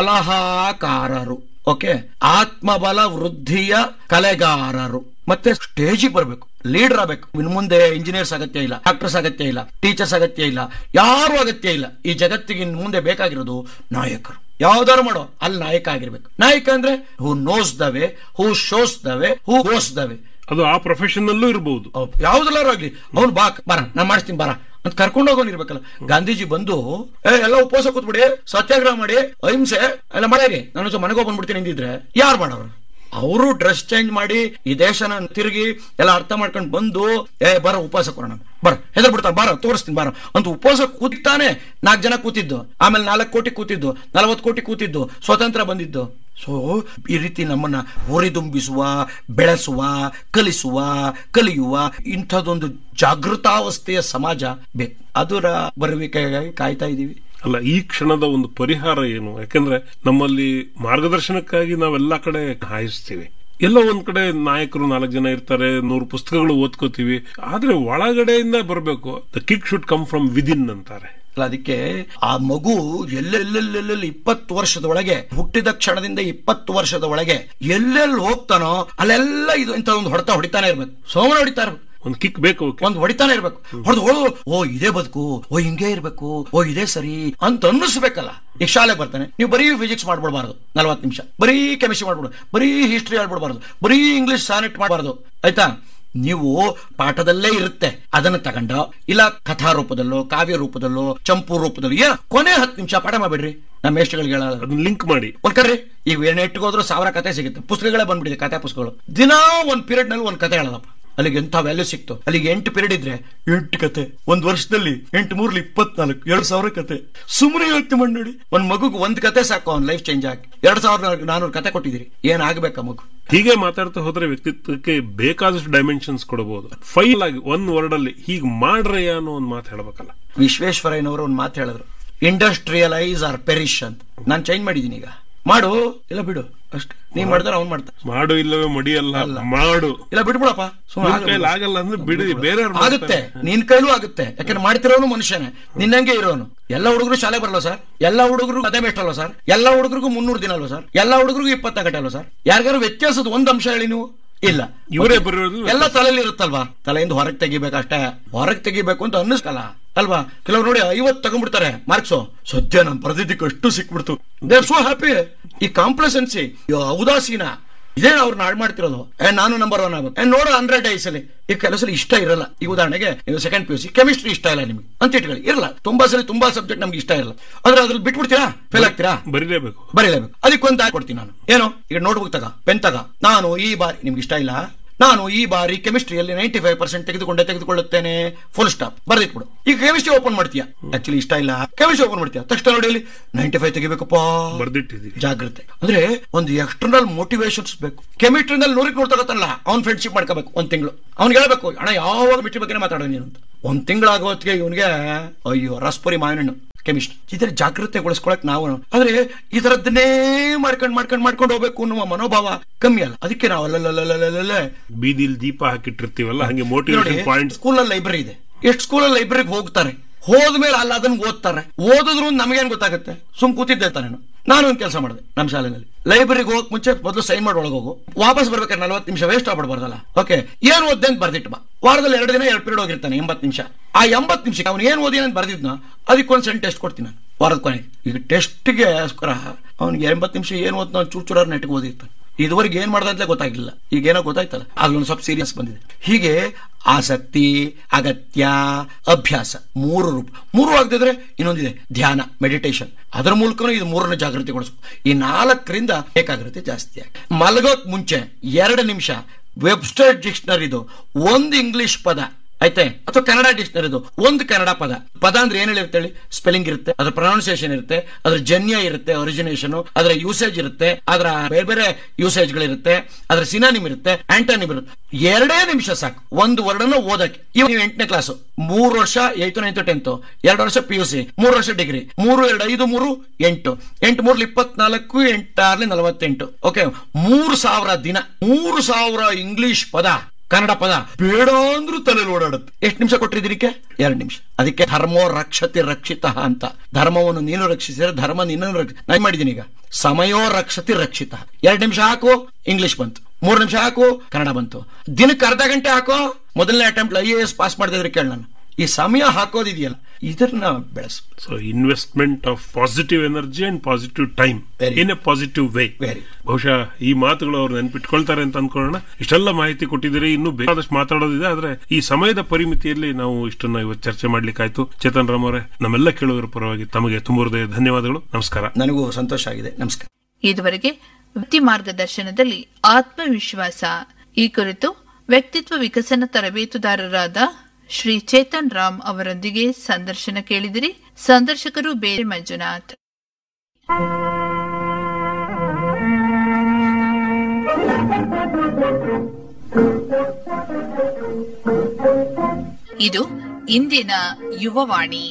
ಸಲಹಾಕಾರರು, ಓಕೆ, ಆತ್ಮಬಲ ವೃದ್ಧಿಯ ಕಲೆಗಾರರು, ಮತ್ತೆ ಸ್ಟೇಜಿಗೆ ಬರಬೇಕು, ಲೀಡರ್ ಆಗಬೇಕು. ಇನ್ನು ಮುಂದೆ ಇಂಜಿನಿಯರ್ಸ್ ಅಗತ್ಯ ಇಲ್ಲ, ಡಾಕ್ಟರ್ಸ್ ಅಗತ್ಯ ಇಲ್ಲ, ಟೀಚರ್ಸ್ ಅಗತ್ಯ ಇಲ್ಲ, ಯಾರು ಅಗತ್ಯ ಇಲ್ಲ. ಈ ಜಗತ್ತಿಗೆ ಇನ್ನು ಮುಂದೆ ಬೇಕಾಗಿರೋದು ನಾಯಕರು. ಯಾವ್ದಾರು ಮಾಡೋ ಅಲ್ಲಿ ನಾಯಕ ಆಗಿರ್ಬೇಕು. ನಾಯಕ ಅಂದ್ರೆ who knows the way, who shows the way, who goes the way. ಅದು ಆ ಪ್ರೊಫೆಷನ್ ಅಲ್ಲೂ ಇರಬಹುದು, ಯಾವ್ದೆಲ್ಲಾರು ಆಗ್ಲಿ. ಅವ್ನು ಬಾ ಬಾರ ನಾನ್ ಮಾಡಿಸ್ತೀನಿ ಬಾರ ಅಂತ ಕರ್ಕೊಂಡು ಹೋಗೋನ್ ಇರ್ಬೇಕಲ್ಲ. ಗಾಂಧೀಜಿ ಬಂದು ಏ ಎಲ್ಲ ಉಪವಾಸ ಕೂತ್ಬಿಡಿ, ಸತ್ಯಾಗ್ರಹ ಮಾಡಿ, ಅಹಿಂಸೆ ಎಲ್ಲ ಮಾಡ್ಯಾರಿ, ನಾನು ಮನೆಗೆ ಬಂದ್ಬಿಡ್ತೀನಿ ಅಂದಿದ್ರೆ ಯಾರು ಮಾಡೋರು? ಅವರು ಡ್ರೆಸ್ ಚೇಂಜ್ ಮಾಡಿ ಈ ದೇಶನ ತಿರುಗಿ ಎಲ್ಲ ಅರ್ಥ ಮಾಡ್ಕೊಂಡು ಬಂದು ಏ ಬರ ಉಪವಾಸ ಕೊರೋಣ, ಬರ ಹೆದರ್ ಬಿಡ್ತಾನೆ, ಬಾರ ತೋರಿಸ್ತೀನಿ ಬಾರ ಅಂತ ಉಪವಾಸ ಕೂತಾನೆ. ನಾಲ್ಕು ಜನ ಕೂತಿದ್ದು, ಆಮೇಲೆ ನಾಲ್ಕು ಕೋಟಿ ಕೂತಿದ್ದು, ನಲವತ್ತು ಕೋಟಿ ಕೂತಿದ್ದು, ಸ್ವತಂತ್ರ ಬಂದಿದ್ದು. ಸೊ ಈ ರೀತಿ ನಮ್ಮನ್ನ ಹುರಿದುಂಬಿಸುವ, ಬೆಳೆಸುವ, ಕಲಿಸುವ, ಕಲಿಯುವ ಇಂಥದ್ದೊಂದು ಜಾಗೃತಾವಸ್ಥೆಯ ಸಮಾಜ ಬೇಕು. ಅದರ ಬರುವಿಕೆಗಾಗಿ ಕಾಯ್ತಾ ಇದ್ದೀವಿ. ಅಲ್ಲ, ಈ ಕ್ಷಣದ ಒಂದು ಪರಿಹಾರ ಏನು? ಯಾಕಂದ್ರೆ ನಮ್ಮಲ್ಲಿ ಮಾರ್ಗದರ್ಶನಕ್ಕಾಗಿ ನಾವೆಲ್ಲಾ ಕಡೆ ಹಾಯಿಸ್ತೀವಿ. ಎಲ್ಲ ಒಂದ್ ಕಡೆ ನಾಯಕರು ನಾಲ್ಕು ಜನ ಇರ್ತಾರೆ, ನೂರು ಪುಸ್ತಕಗಳು ಓದ್ಕೋತೀವಿ, ಆದ್ರೆ ಒಳಗಡೆಯಿಂದ ಬರಬೇಕು. The kick should come from within ಅಂತಾರೆ. ಅದಕ್ಕೆ ಆ ಮಗು ಎಲ್ಲೆಲ್ಲೆಲ್ಲೆಲ್ಲಿ ಇಪ್ಪತ್ತು ವರ್ಷದ ಒಳಗೆ ಹುಟ್ಟಿದ ಕ್ಷಣದಿಂದ ಇಪ್ಪತ್ತು ವರ್ಷದ ಒಳಗೆ ಎಲ್ಲೆಲ್ಲಿ ಹೋಗ್ತಾನೋ ಅಲ್ಲೆಲ್ಲ ಇದು ಇಂಥ ಒಂದು ಹೊಡೆತ ಹೊಡಿತಾನೆ ಇರ್ಬೇಕು, ಸೋಮನ ಹೊಡಿತಾ ಇರ್ಬೇಕು, ಒಂದು ಕಿಕ್ ಬೇಕು, ಒಂದು ಹೊಡಿತಾನೆ ಇರ್ಬೇಕು. ಹೊಡೆದು ಹೊಡೆದು ಓ ಇದೇ ಬದುಕು, ಓ ಹಿಂಗೆ ಇರ್ಬೇಕು, ಓ ಇದೇ ಸರಿ ಅಂತ ಅನ್ನಿಸ್ಬೇಕಲ್ಲ. ಈಗ ಶಾಲೆಗೆ ಬರ್ತಾನೆ, ನೀವು ಬರೀ ಫಿಸಿಕ್ಸ್ ಮಾಡ್ಬಿಡ್ಬಾರ್ದು ನಲ್ವತ್ತು ನಿಮಿಷ, ಬರೀ ಕೆಮಿಸ್ಟ್ರಿ ಮಾಡ್ಬಿಡು, ಬರೀ ಹಿಸ್ಟ್ರಿ ಹೇಳ್ಬಿಡ್ಬಾರ್ದು, ಬರೀ ಇಂಗ್ಲಿಷ್ ಸಾನೆಟ್ ಮಾಡಬಾರ್ದು, ಆಯ್ತಾ? ನೀವು ಪಾಠದಲ್ಲೇ ಇರುತ್ತೆ, ಅದನ್ನ ತಗೊಂಡ ಇಲ್ಲ ಕಥಾ ರೂಪದಲ್ಲೋ, ಕಾವ್ಯ ರೂಪದಲ್ಲೋ, ಚಂಪು ರೂಪದಲ್ಲೋ ಏ ಕೊನೆ ಹತ್ತು ನಿಮಿಷ ಪಾಠ ಮಾಡ್ಬಿಡ್ರಿ. ನಮ್ಮ ಮೇಷ್ಟ್ರುಗಳಿಗೆ ಹೇಳೋದು ಲಿಂಕ್ ಮಾಡಿ ಒಂದ್ಕರ್ರಿ. ಈಗ ನೆಟ್ಗೋದ್ರು ಸಾವಿರ ಕತೆ ಸಿಗುತ್ತೆ, ಪುಸ್ತಕಗಳೇ ಬಂದ್ಬಿಟ್ಟಿದೆ, ಕಥೆ ಪುಸ್ತಕಗಳು. ದಿನಾ ಒಂದ್ ಪೀರಿಯಡ್ ನಲ್ಲಿ ಒಂದ್ ಕತೆ ಹೇಳೋದಪ್ಪ. ಅಲ್ಲಿಗೆ ಎಂತ ವ್ಯಾಲ್ಯೂ ಸಿಕ್ತು. ಅಲ್ಲಿಗೆ ಎಂಟು ಪೀರಿಯಡ್ ಇದ್ರೆ ಎಂಟು ಕತೆ, ಒಂದ್ ವರ್ಷದಲ್ಲಿ ಎಂಟು ಮೂರ್ಲಿ ಇಪ್ಪತ್ನಾಲ್ಕು, ಎರಡ್ ಸಾವಿರ ಕತೆ. ಸುಮ್ಮನೆ ಯೋಚನೆ ಮಾಡಿ ನೋಡಿ, ಒಂದ್ ಮಗುಗೆ ಒಂದ್ ಕತೆ ಸಾಕು ಅವ್ನ ಲೈಫ್ ಚೇಂಜ್ ಆಗಿ. ಎರಡ್ ಸಾವಿರದ ನಾನೂರು ಕತೆ ಕೊಟ್ಟಿದ್ದೀರಿ, ಏನ್ ಆಗ್ಬೇಕಾ ಮಗು? ಹೀಗೆ ಮಾತಾಡ್ತಾ ಹೋದ್ರೆ ವ್ಯಕ್ತಿತ್ವಕ್ಕೆ ಬೇಕಾದಷ್ಟು ಡೈಮೆನ್ಷನ್ಸ್ ಕೊಡಬಹುದು. ಫೈಲ್ ಆಗಿ ಒಂದ್ ವರ್ಡ್ ಅಲ್ಲಿ ಹೀಗೆ ಮಾಡ್ರೆ ಅನ್ನೋ ಒಂದ್ ಮಾತು ಹೇಳ್ಬೇಕಲ್ಲ. ವಿಶ್ವೇಶ್ವರಯ್ಯನವರು ಒಂದ್ ಮಾತು ಹೇಳಿದ್ರು, ಇಂಡಸ್ಟ್ರಿಯಲೈಸ್ ಆರ್ ಪೆರಿಶ್ ಅಂತ. ನಾನು ಚೇಂಜ್ ಮಾಡಿದೀನಿ. ಈಗ ಮಾಡು ಇಲ್ಲ ಬಿಡು ಅಷ್ಟೇ. ನೀವ್ ಮಾಡಿದ್ರೆ ಅವ್ನು ಮಾಡ್ತಾರೆ. ಮಾಡು ಇಲ್ಲವೇ ಮಡಿಯಲ್ಲ, ಮಾಡು ಇಲ್ಲ ಬಿಡ್ಬಿಡಪ್ಪ. ಆಗಲ್ಲ ಅಂದ್ರೆ ಬಿಡಿ, ಬೇರೆ ಆಗುತ್ತೆ, ನಿನ್ ಕೈಲೂ ಆಗುತ್ತೆ. ಯಾಕಂದ್ರೆ ಮಾಡ್ತಿರೋನು ಮನುಷ್ಯನೇ, ನಿನ್ನಂಗೆ ಇರೋನು. ಎಲ್ಲ ಹುಡುಗರು ಶಾಲೆ ಬರಲ್ಲ ಸರ್, ಎಲ್ಲ ಹುಡುಗರು ಅದೇ ಬೆಸ್ಟ್ ಅಲ್ವ ಸರ್, ಎಲ್ಲ ಹುಡುಗರಿಗೂ ಮುನ್ನೂರು ದಿನ ಅಲ್ವ ಸರ್, ಎಲ್ಲ ಹುಡುಗರಿಗೂ ಇಪ್ಪತ್ತ ಗಂಟೆ ಅಲ್ವ ಸರ್. ಯಾರಿಗಾರು ವ್ಯತ್ಯಾಸದ ಒಂದ್ ಅಂಶ ಹೇಳಿ ನೀವು. ಇಲ್ಲ, ಇವರೇ ಬರೋದು ಎಲ್ಲ ತಲೆಯಲ್ಲಿ ಇರುತ್ತಲ್ವಾ, ತಲೆಯಿಂದ ಹೊರಗೆ ತೆಗಿಬೇಕಷ್ಟೇ. ಹೊರಗೆ ತೆಗಿಬೇಕು ಅಂತ ಅನ್ನಿಸ್ಕಲ್ಲ ಅಲ್ವಾ? ಕೆಲವ್ರು ನೋಡಿ ಐವತ್ತು ತಗೊಂಡ್ಬಿಡ್ತಾರೆ ಮಾರ್ಕ್ಸು, ಸದ್ಯ ನಮ್ ಪ್ರತಿದಿಕ್ಕೆ ಅಷ್ಟು ಸಿಕ್ಬಿಡ್ತು, ದೇ ಆರ್ ಸೋ ಹ್ಯಾಪಿ. ಈ ಕಾಂಪ್ಲಸೆನ್ಸಿ, ಉದಾಸೀನ, ಇದೇ ಅವ್ರು ನಾಡ್ ಮಾಡ್ತಿರೋದು. ನಾನು ನಂಬರ್ ಒನ್ ಆಗ್ಬೇಕು, ನೋಡೋ ಹಂಡ್ರೆಡ್ ಐಸಲಿ. ಈ ಕೆಲಸ ಇಷ್ಟ ಇರಲ್ಲ. ಈ ಉದಾಹರಣೆಗೆ second P U C chemistry ಇಷ್ಟ ಇಲ್ಲ ನಿಮ್ಗೆ ಅಂತ ಇಟ್ಕೊಳ್ಳಿ, ಇರಲ್ಲ. ತುಂಬಾ ಸಲ ತುಂಬಾ ಸಬ್ಜೆಕ್ಟ್ ನಮ್ಗೆ ಇಷ್ಟ ಇರಲ್ಲ, ಆದ್ರೆ ಅದ್ರಲ್ಲಿ ಬಿಟ್ಬಿಡ್ತೀರಾ, ಫೇಲ್ ಆಗ್ತೀರಾ, ಬರೀಲೇಬೇಕು ಬರೀಲೇಬೇಕು. ಅದಕ್ಕೊಂದು ಕೊಡ್ತೀನಿ ನಾನು. ಏನೋ ಈಗ ನೋಟ್ಬುಕ್ ತಗ, ಪೆನ್ ತಗ, ನಾನು ಈ ಬಾರಿ ನಿಮ್ಗೆ ಇಷ್ಟ ಇಲ್ಲ, ನಾನು ಈ ಬಾರಿ ಕೆಮಿಸ್ಟ್ರಿಯಲ್ಲಿ ನೈಂಟಿ ಫೈವ್ ಪರ್ಸೆಂಟ್ ತೆಗೆದುಕೊಂಡೆ ತೆಗೆದುಕೊಳ್ಳುತ್ತೇನೆ, ಫುಲ್ ಸ್ಟಾಪ್ ಬರ್ದಿಟ್ಬಿಡು. ಈಗ ಕೆಮಿಸ್ಟ್ರಿ ಓಪನ್ ಮಾಡ್ತೀಯಾ, ಆಕ್ಚುಲಿ ಇಷ್ಟ ಇಲ್ಲ, ಕೆಮಿಸ್ಟ್ರಿ ಓಪನ್ ಮಾಡ್ತೀಯಾ, ತಕ್ಷಣ ನೋಡಿ ಅಲ್ಲಿ ನೈಂಟಿ ಫೈವ್ ತೆಗಿಬೇಕಪ್ಪ, ಬರ್ದಿಟ್ಟಿದ್ದೀವಿ. ಜಾಗ್ರತೆ ಅಂದ್ರೆ ಒಂದು ಎಕ್ಸ್ಟರ್ನಲ್ ಮೋಟಿವೇಶನ್ಸ್ ಬೇಕು. ಕೆಮಿಸ್ಟ್ರಿನಲ್ಲಿ ನೂರಕ್ಕೆ ನೂರು ತಗೋತಾನಲ್ಲ, ಅವ್ನ್ ಫ್ರೆಂಡ್ಶಿಪ್ ಮಾಡ್ಕೋಬೇಕು. ಒಂದ್ ತಿಂಗಳು ಅವ್ನಿಗೆ ಹೇಳ್ಬೇಕು, ಅಣ್ಣ ಯಾವಾಗ ಮಿಟ್ರಿ ಬಗ್ಗೆ ಮಾತಾಡೋ ನೀನು ಅಂತ. ಒಂದ್ ತಿಂಗಳಾಗೋ ಹೊತ್ತಿಗೆ ಇವನಿಗೆ ಅಯ್ಯೋ ರಸ್ಪುರಿ ಮಾವಿನಣ್ಣು ಕೆಮಿಸ್ಟ್ರಿ. ಇದರ ಜಾಗೃತೆಗೊಳಿಸ್ಕೊಳಕ್ ನಾವು, ಆದ್ರೆ ಈ ತರದ್ದನ್ನೇ ಮಾಡ್ಕೊಂಡ್ ಮಾಡ್ಕೊಂಡ್ ಮಾಡ್ಕೊಂಡು ಹೋಗ್ಬೇಕು ಅನ್ನುವ ಮನೋಭಾವ ಕಮ್ಮಿ ಅಲ್ಲ. ಅದಕ್ಕೆ ನಾವು ಅಲ್ಲಲ್ಲ ಬೀದಿಲ್ ದೀಪ ಹಾಕಿಟ್ಟಿರ್ತೀವಲ್ಲ, ಹಂಗೆ ಮೋಟಿವೇಶನ್ ಪಾಯಿಂಟ್. ಸ್ಕೂಲಲ್ಲಿ ಲೈಬ್ರರಿ ಇದೆ, ಎಷ್ಟು ಸ್ಕೂಲಲ್ಲಿ ಲೈಬ್ರರಿಗೆ ಹೋಗ್ತಾರೆ, ಹೋದ್ಮೇಲೆ ಅಲ್ಲ ಅದನ್ನ ಓದ್ತಾರೆ. ಓದಿದ್ರು ನಮಗೇನ್ ಗೊತ್ತಾಗುತ್ತೆ, ಸುಮ್ ಕೂತಿದ್ದೆ ತಾನೆ. ನಾನು ಒಂದು ಕೆಲಸ ಮಾಡಿದೆ ನಮ್ಮ ಶಾಲೆಯಲ್ಲಿ, ಲೈಬ್ರರಿಗೆ ಹೋಗಕ್ ಮುಂಚೆ ಮೊದಲು ಸೈನ್ ಮಾಡಿ ಒಳಗೋಗು, ವಾಪಸ್ ಬರ್ಬೇಕಾದ್ರೆ ನಲ್ವತ್ತು ನಿಮಿಷ ವೇಸ್ಟ್ ಆಗ್ಬಿಡ್ಬಾರ್ದಲ್ಲ. ಓಕೆ, ಏನ್ ಓದ್ದೆ ಅಂತ ಬರ್ದಿಟ್ಟು ಬಾ. ವಾರದಲ್ಲಿ ಎರಡು ದಿನ ಎರಡು ಪೀರಿಯಡ್ ಹೋಗಿರ್ತಾನೆ, ಎಂಬತ್ತು ನಿಮಿಷ. ಆ ಎಂಬತ್ತು ನಿಮಿಷ ಅವ್ನು ಏನ್ ಓದಿ ಅಂತ ಬರ್ದಿದ್ನ ಅದಕ್ಕೊಂದು ಸೆಂಟ್ ಟೆಸ್ಟ್ ಕೊಡ್ತೀನಿ ನಾನು ವಾರದ ಕೊನೆಗೆ. ಈಗ ಟೆಸ್ಟ್ಗೆ ಅವ್ನಿಗೆ ಎಂಬತ್ತು ನಿಮಿಷ ಏನ್ ಓದ್ ನಾವು ಚೂರ್ ಚೂರಾರ್ ನೆಟ್ಗೆ ಓದಿರ್ತಾನೆ. ಇದುವರೆಗೆ ಏನ್ ಮಾಡ್ದಂತಲೇ ಗೊತ್ತಾಗಿಲ್ಲ, ಈಗ ಏನೋ ಗೊತ್ತಾಯ್ತಲ್ಲ, ಅಲ್ಲೊಂದು ಸ್ವಲ್ಪ ಸೀರಿಯಸ್ ಬಂದಿದೆ. ಹೀಗೆ ಆಸಕ್ತಿ, ಅಗತ್ಯ, ಅಭ್ಯಾಸ ಮೂರು ರೂಪ. ಮೂರು ಆಗದಿದ್ರೆ ಇನ್ನೊಂದಿದೆ ಧ್ಯಾನ, ಮೆಡಿಟೇಷನ್. ಅದರ ಮೂಲಕನೂ ಇದು ಮೂರನ್ನು ಜಾಗೃತಿಗೊಳಿಸ್ಬೇಕು. ಈ ನಾಲ್ಕರಿಂದ ಏಕಾಗ್ರತೆ ಜಾಸ್ತಿ ಆಗಿ. ಮಲಗೋಕ್ ಮುಂಚೆ ಎರಡು ನಿಮಿಷ ವೆಬ್ಸ್ಟರ್ ಡಿಕ್ಷನರಿದು ಒಂದು ಇಂಗ್ಲಿಷ್ ಪದ ಆಯ್ತೆ, ಅಥವಾ ಕನ್ನಡ ಡಿಕ್ಷನರಿದು ಒಂದು ಕನ್ನಡ ಪದ. ಪದ ಅಂದ್ರೆ ಏನ್ ಹೇಳಿರುತ್ತೆ ಹೇಳಿ, ಸ್ಪೆಲ್ಲಿಂಗ್ ಇರುತ್ತೆ, ಅದ್ರ ಪ್ರೊನೌನ್ಸಿಯೇಷನ್ ಇರುತ್ತೆ, ಅದ್ರ ಜನ್ಯ ಇರುತ್ತೆ, ಒರಿಜಿನೇಷನ್, ಅದರ ಯೂಸೇಜ್ ಇರುತ್ತೆ, ಅದರ ಬೇರೆ ಬೇರೆ ಯೂಸೇಜ್ಗಳಿರುತ್ತೆ, ಅದರ ಸಿನಾನಿಮ್ ಇರುತ್ತೆ, ಆಂಟೋನಿಮ್ ಇರುತ್ತೆ. ಎರಡೇ ನಿಮಿಷ ಸಾಕು ಒಂದು ವರ್ಡನ್ನು ಓದಕ್ಕೆ. ಇವ್ ನೀವು ಎಂಟನೇ ಕ್ಲಾಸು, ಮೂರು ವರ್ಷ ಏಯ್ತು ನೈನ್ತು ಟೆಂತ್, ಎರಡು ವರ್ಷ ಪಿ ಯು ಸಿ, ಮೂರು ವರ್ಷ ಡಿಗ್ರಿ, ಮೂರು ಎರಡು ಐದು ಮೂರು ಎಂಟು, ಎಂಟು ಮೂರ್ಲಿ ಇಪ್ಪತ್ನಾಲ್ಕು, ಎಂಟಾರ್ಲಿ ನಲವತ್ತೆಂಟು. ಓಕೆ, ಮೂರು ಸಾವಿರ ದಿನ, ಮೂರು ಸಾವಿರ ಇಂಗ್ಲಿಷ್ ಪದ, ಕನ್ನಡ ಪದ ಬೇಡ ಅಂದ್ರೂ ತಲೆಯಲ್ಲಿ ಓಡಾಡುತ್ತೆ. ಎಷ್ಟು ನಿಮಿಷ ಕೊಟ್ಟಿದ್ದೀರಿಕೆ? ಎರಡು ನಿಮಿಷ. ಅದಕ್ಕೆ ಧರ್ಮೋ ರಕ್ಷತಿ ರಕ್ಷಿತ ಅಂತ. ಧರ್ಮವನ್ನು ನೀನು ರಕ್ಷಿಸಿದ್ರೆ ಧರ್ಮ ನಿನ್ನನ್ನು ರಕ್ಷ. ನಾನು ಮಾಡಿದ್ದೀನಿ ಈಗ ಸಮಯೋ ರಕ್ಷತಿ ರಕ್ಷಿತ. ಎರಡು ನಿಮಿಷ ಹಾಕು, ಇಂಗ್ಲಿಷ್ ಬಂತು. ಮೂರು ನಿಮಿಷ ಹಾಕು, ಕನ್ನಡ ಬಂತು. ದಿನಕ್ಕೆ ಅರ್ಧ ಗಂಟೆ ಹಾಕೋ. ಮೊದಲನೇ attempt I A S pass ಮಾಡಿದ್ರೆ ಕೇಳ ನಾನು. ಈ ಸಮಯ ಹಾಕೋದಿದೆಯಲ್ಲ, ಇದನ್ನ ಬೆಳೆಸ. So investment of positive energy and positive time in a positive way. ಬಹುಶಃ ಈ ಮಾತುಗಳು ಅವ್ರು ನೆನ್ಪಿಟ್ಕೊಳ್ತಾರೆ ಅಂತ ಅನ್ಕೊಳ್ಳೋಣ. ಇಷ್ಟೆಲ್ಲ ಮಾಹಿತಿ ಕೊಟ್ಟಿದ್ದೀರಿ, ಇನ್ನೂ ಬೇಕಾದಷ್ಟು ಮಾತಾಡೋದಿದೆ, ಆದ್ರೆ ಈ ಸಮಯದ ಪರಿಮಿತಿಯಲ್ಲಿ ನಾವು ಇಷ್ಟನ್ನ ಇವತ್ತು ಚರ್ಚೆ ಮಾಡ್ಲಿಕ್ಕಾಯ್ತು. ಚೇತನ್ ರಾಮ್ ಅವರೇ, ನಮ್ಮೆಲ್ಲ ಕೇಳುಗರ ಪರವಾಗಿ ತಮಗೆ ತುಂಬ ಹೃದಯ ಧನ್ಯವಾದಗಳು. ನಮಸ್ಕಾರ. ನನಗೂ ಸಂತೋಷ ಆಗಿದೆ. ನಮಸ್ಕಾರ. ಇದುವರೆಗೆ ವೃತ್ತಿ ಮಾರ್ಗದರ್ಶನದಲ್ಲಿ ಆತ್ಮವಿಶ್ವಾಸ ಈ ಕುರಿತು ವ್ಯಕ್ತಿತ್ವ ವಿಕಸನ ತರಬೇತುದಾರರಾದ ಶ್ರೀ ಚೇತನ್ ರಾಮ್ ಅವರೊಂದಿಗೆ ಸಂದರ್ಶನ ಕೇಳಿದಿರಿ. ಸಂದರ್ಶಕರು ಬೇರೆ ಮಂಜುನಾಥ್. ಇದು ಇಂದಿನ ಯುವವಾಣಿ.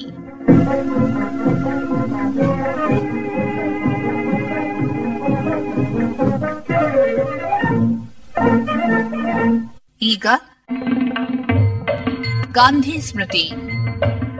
ಈಗ ಗಾಂಧಿ ಸ್ಮೃತಿ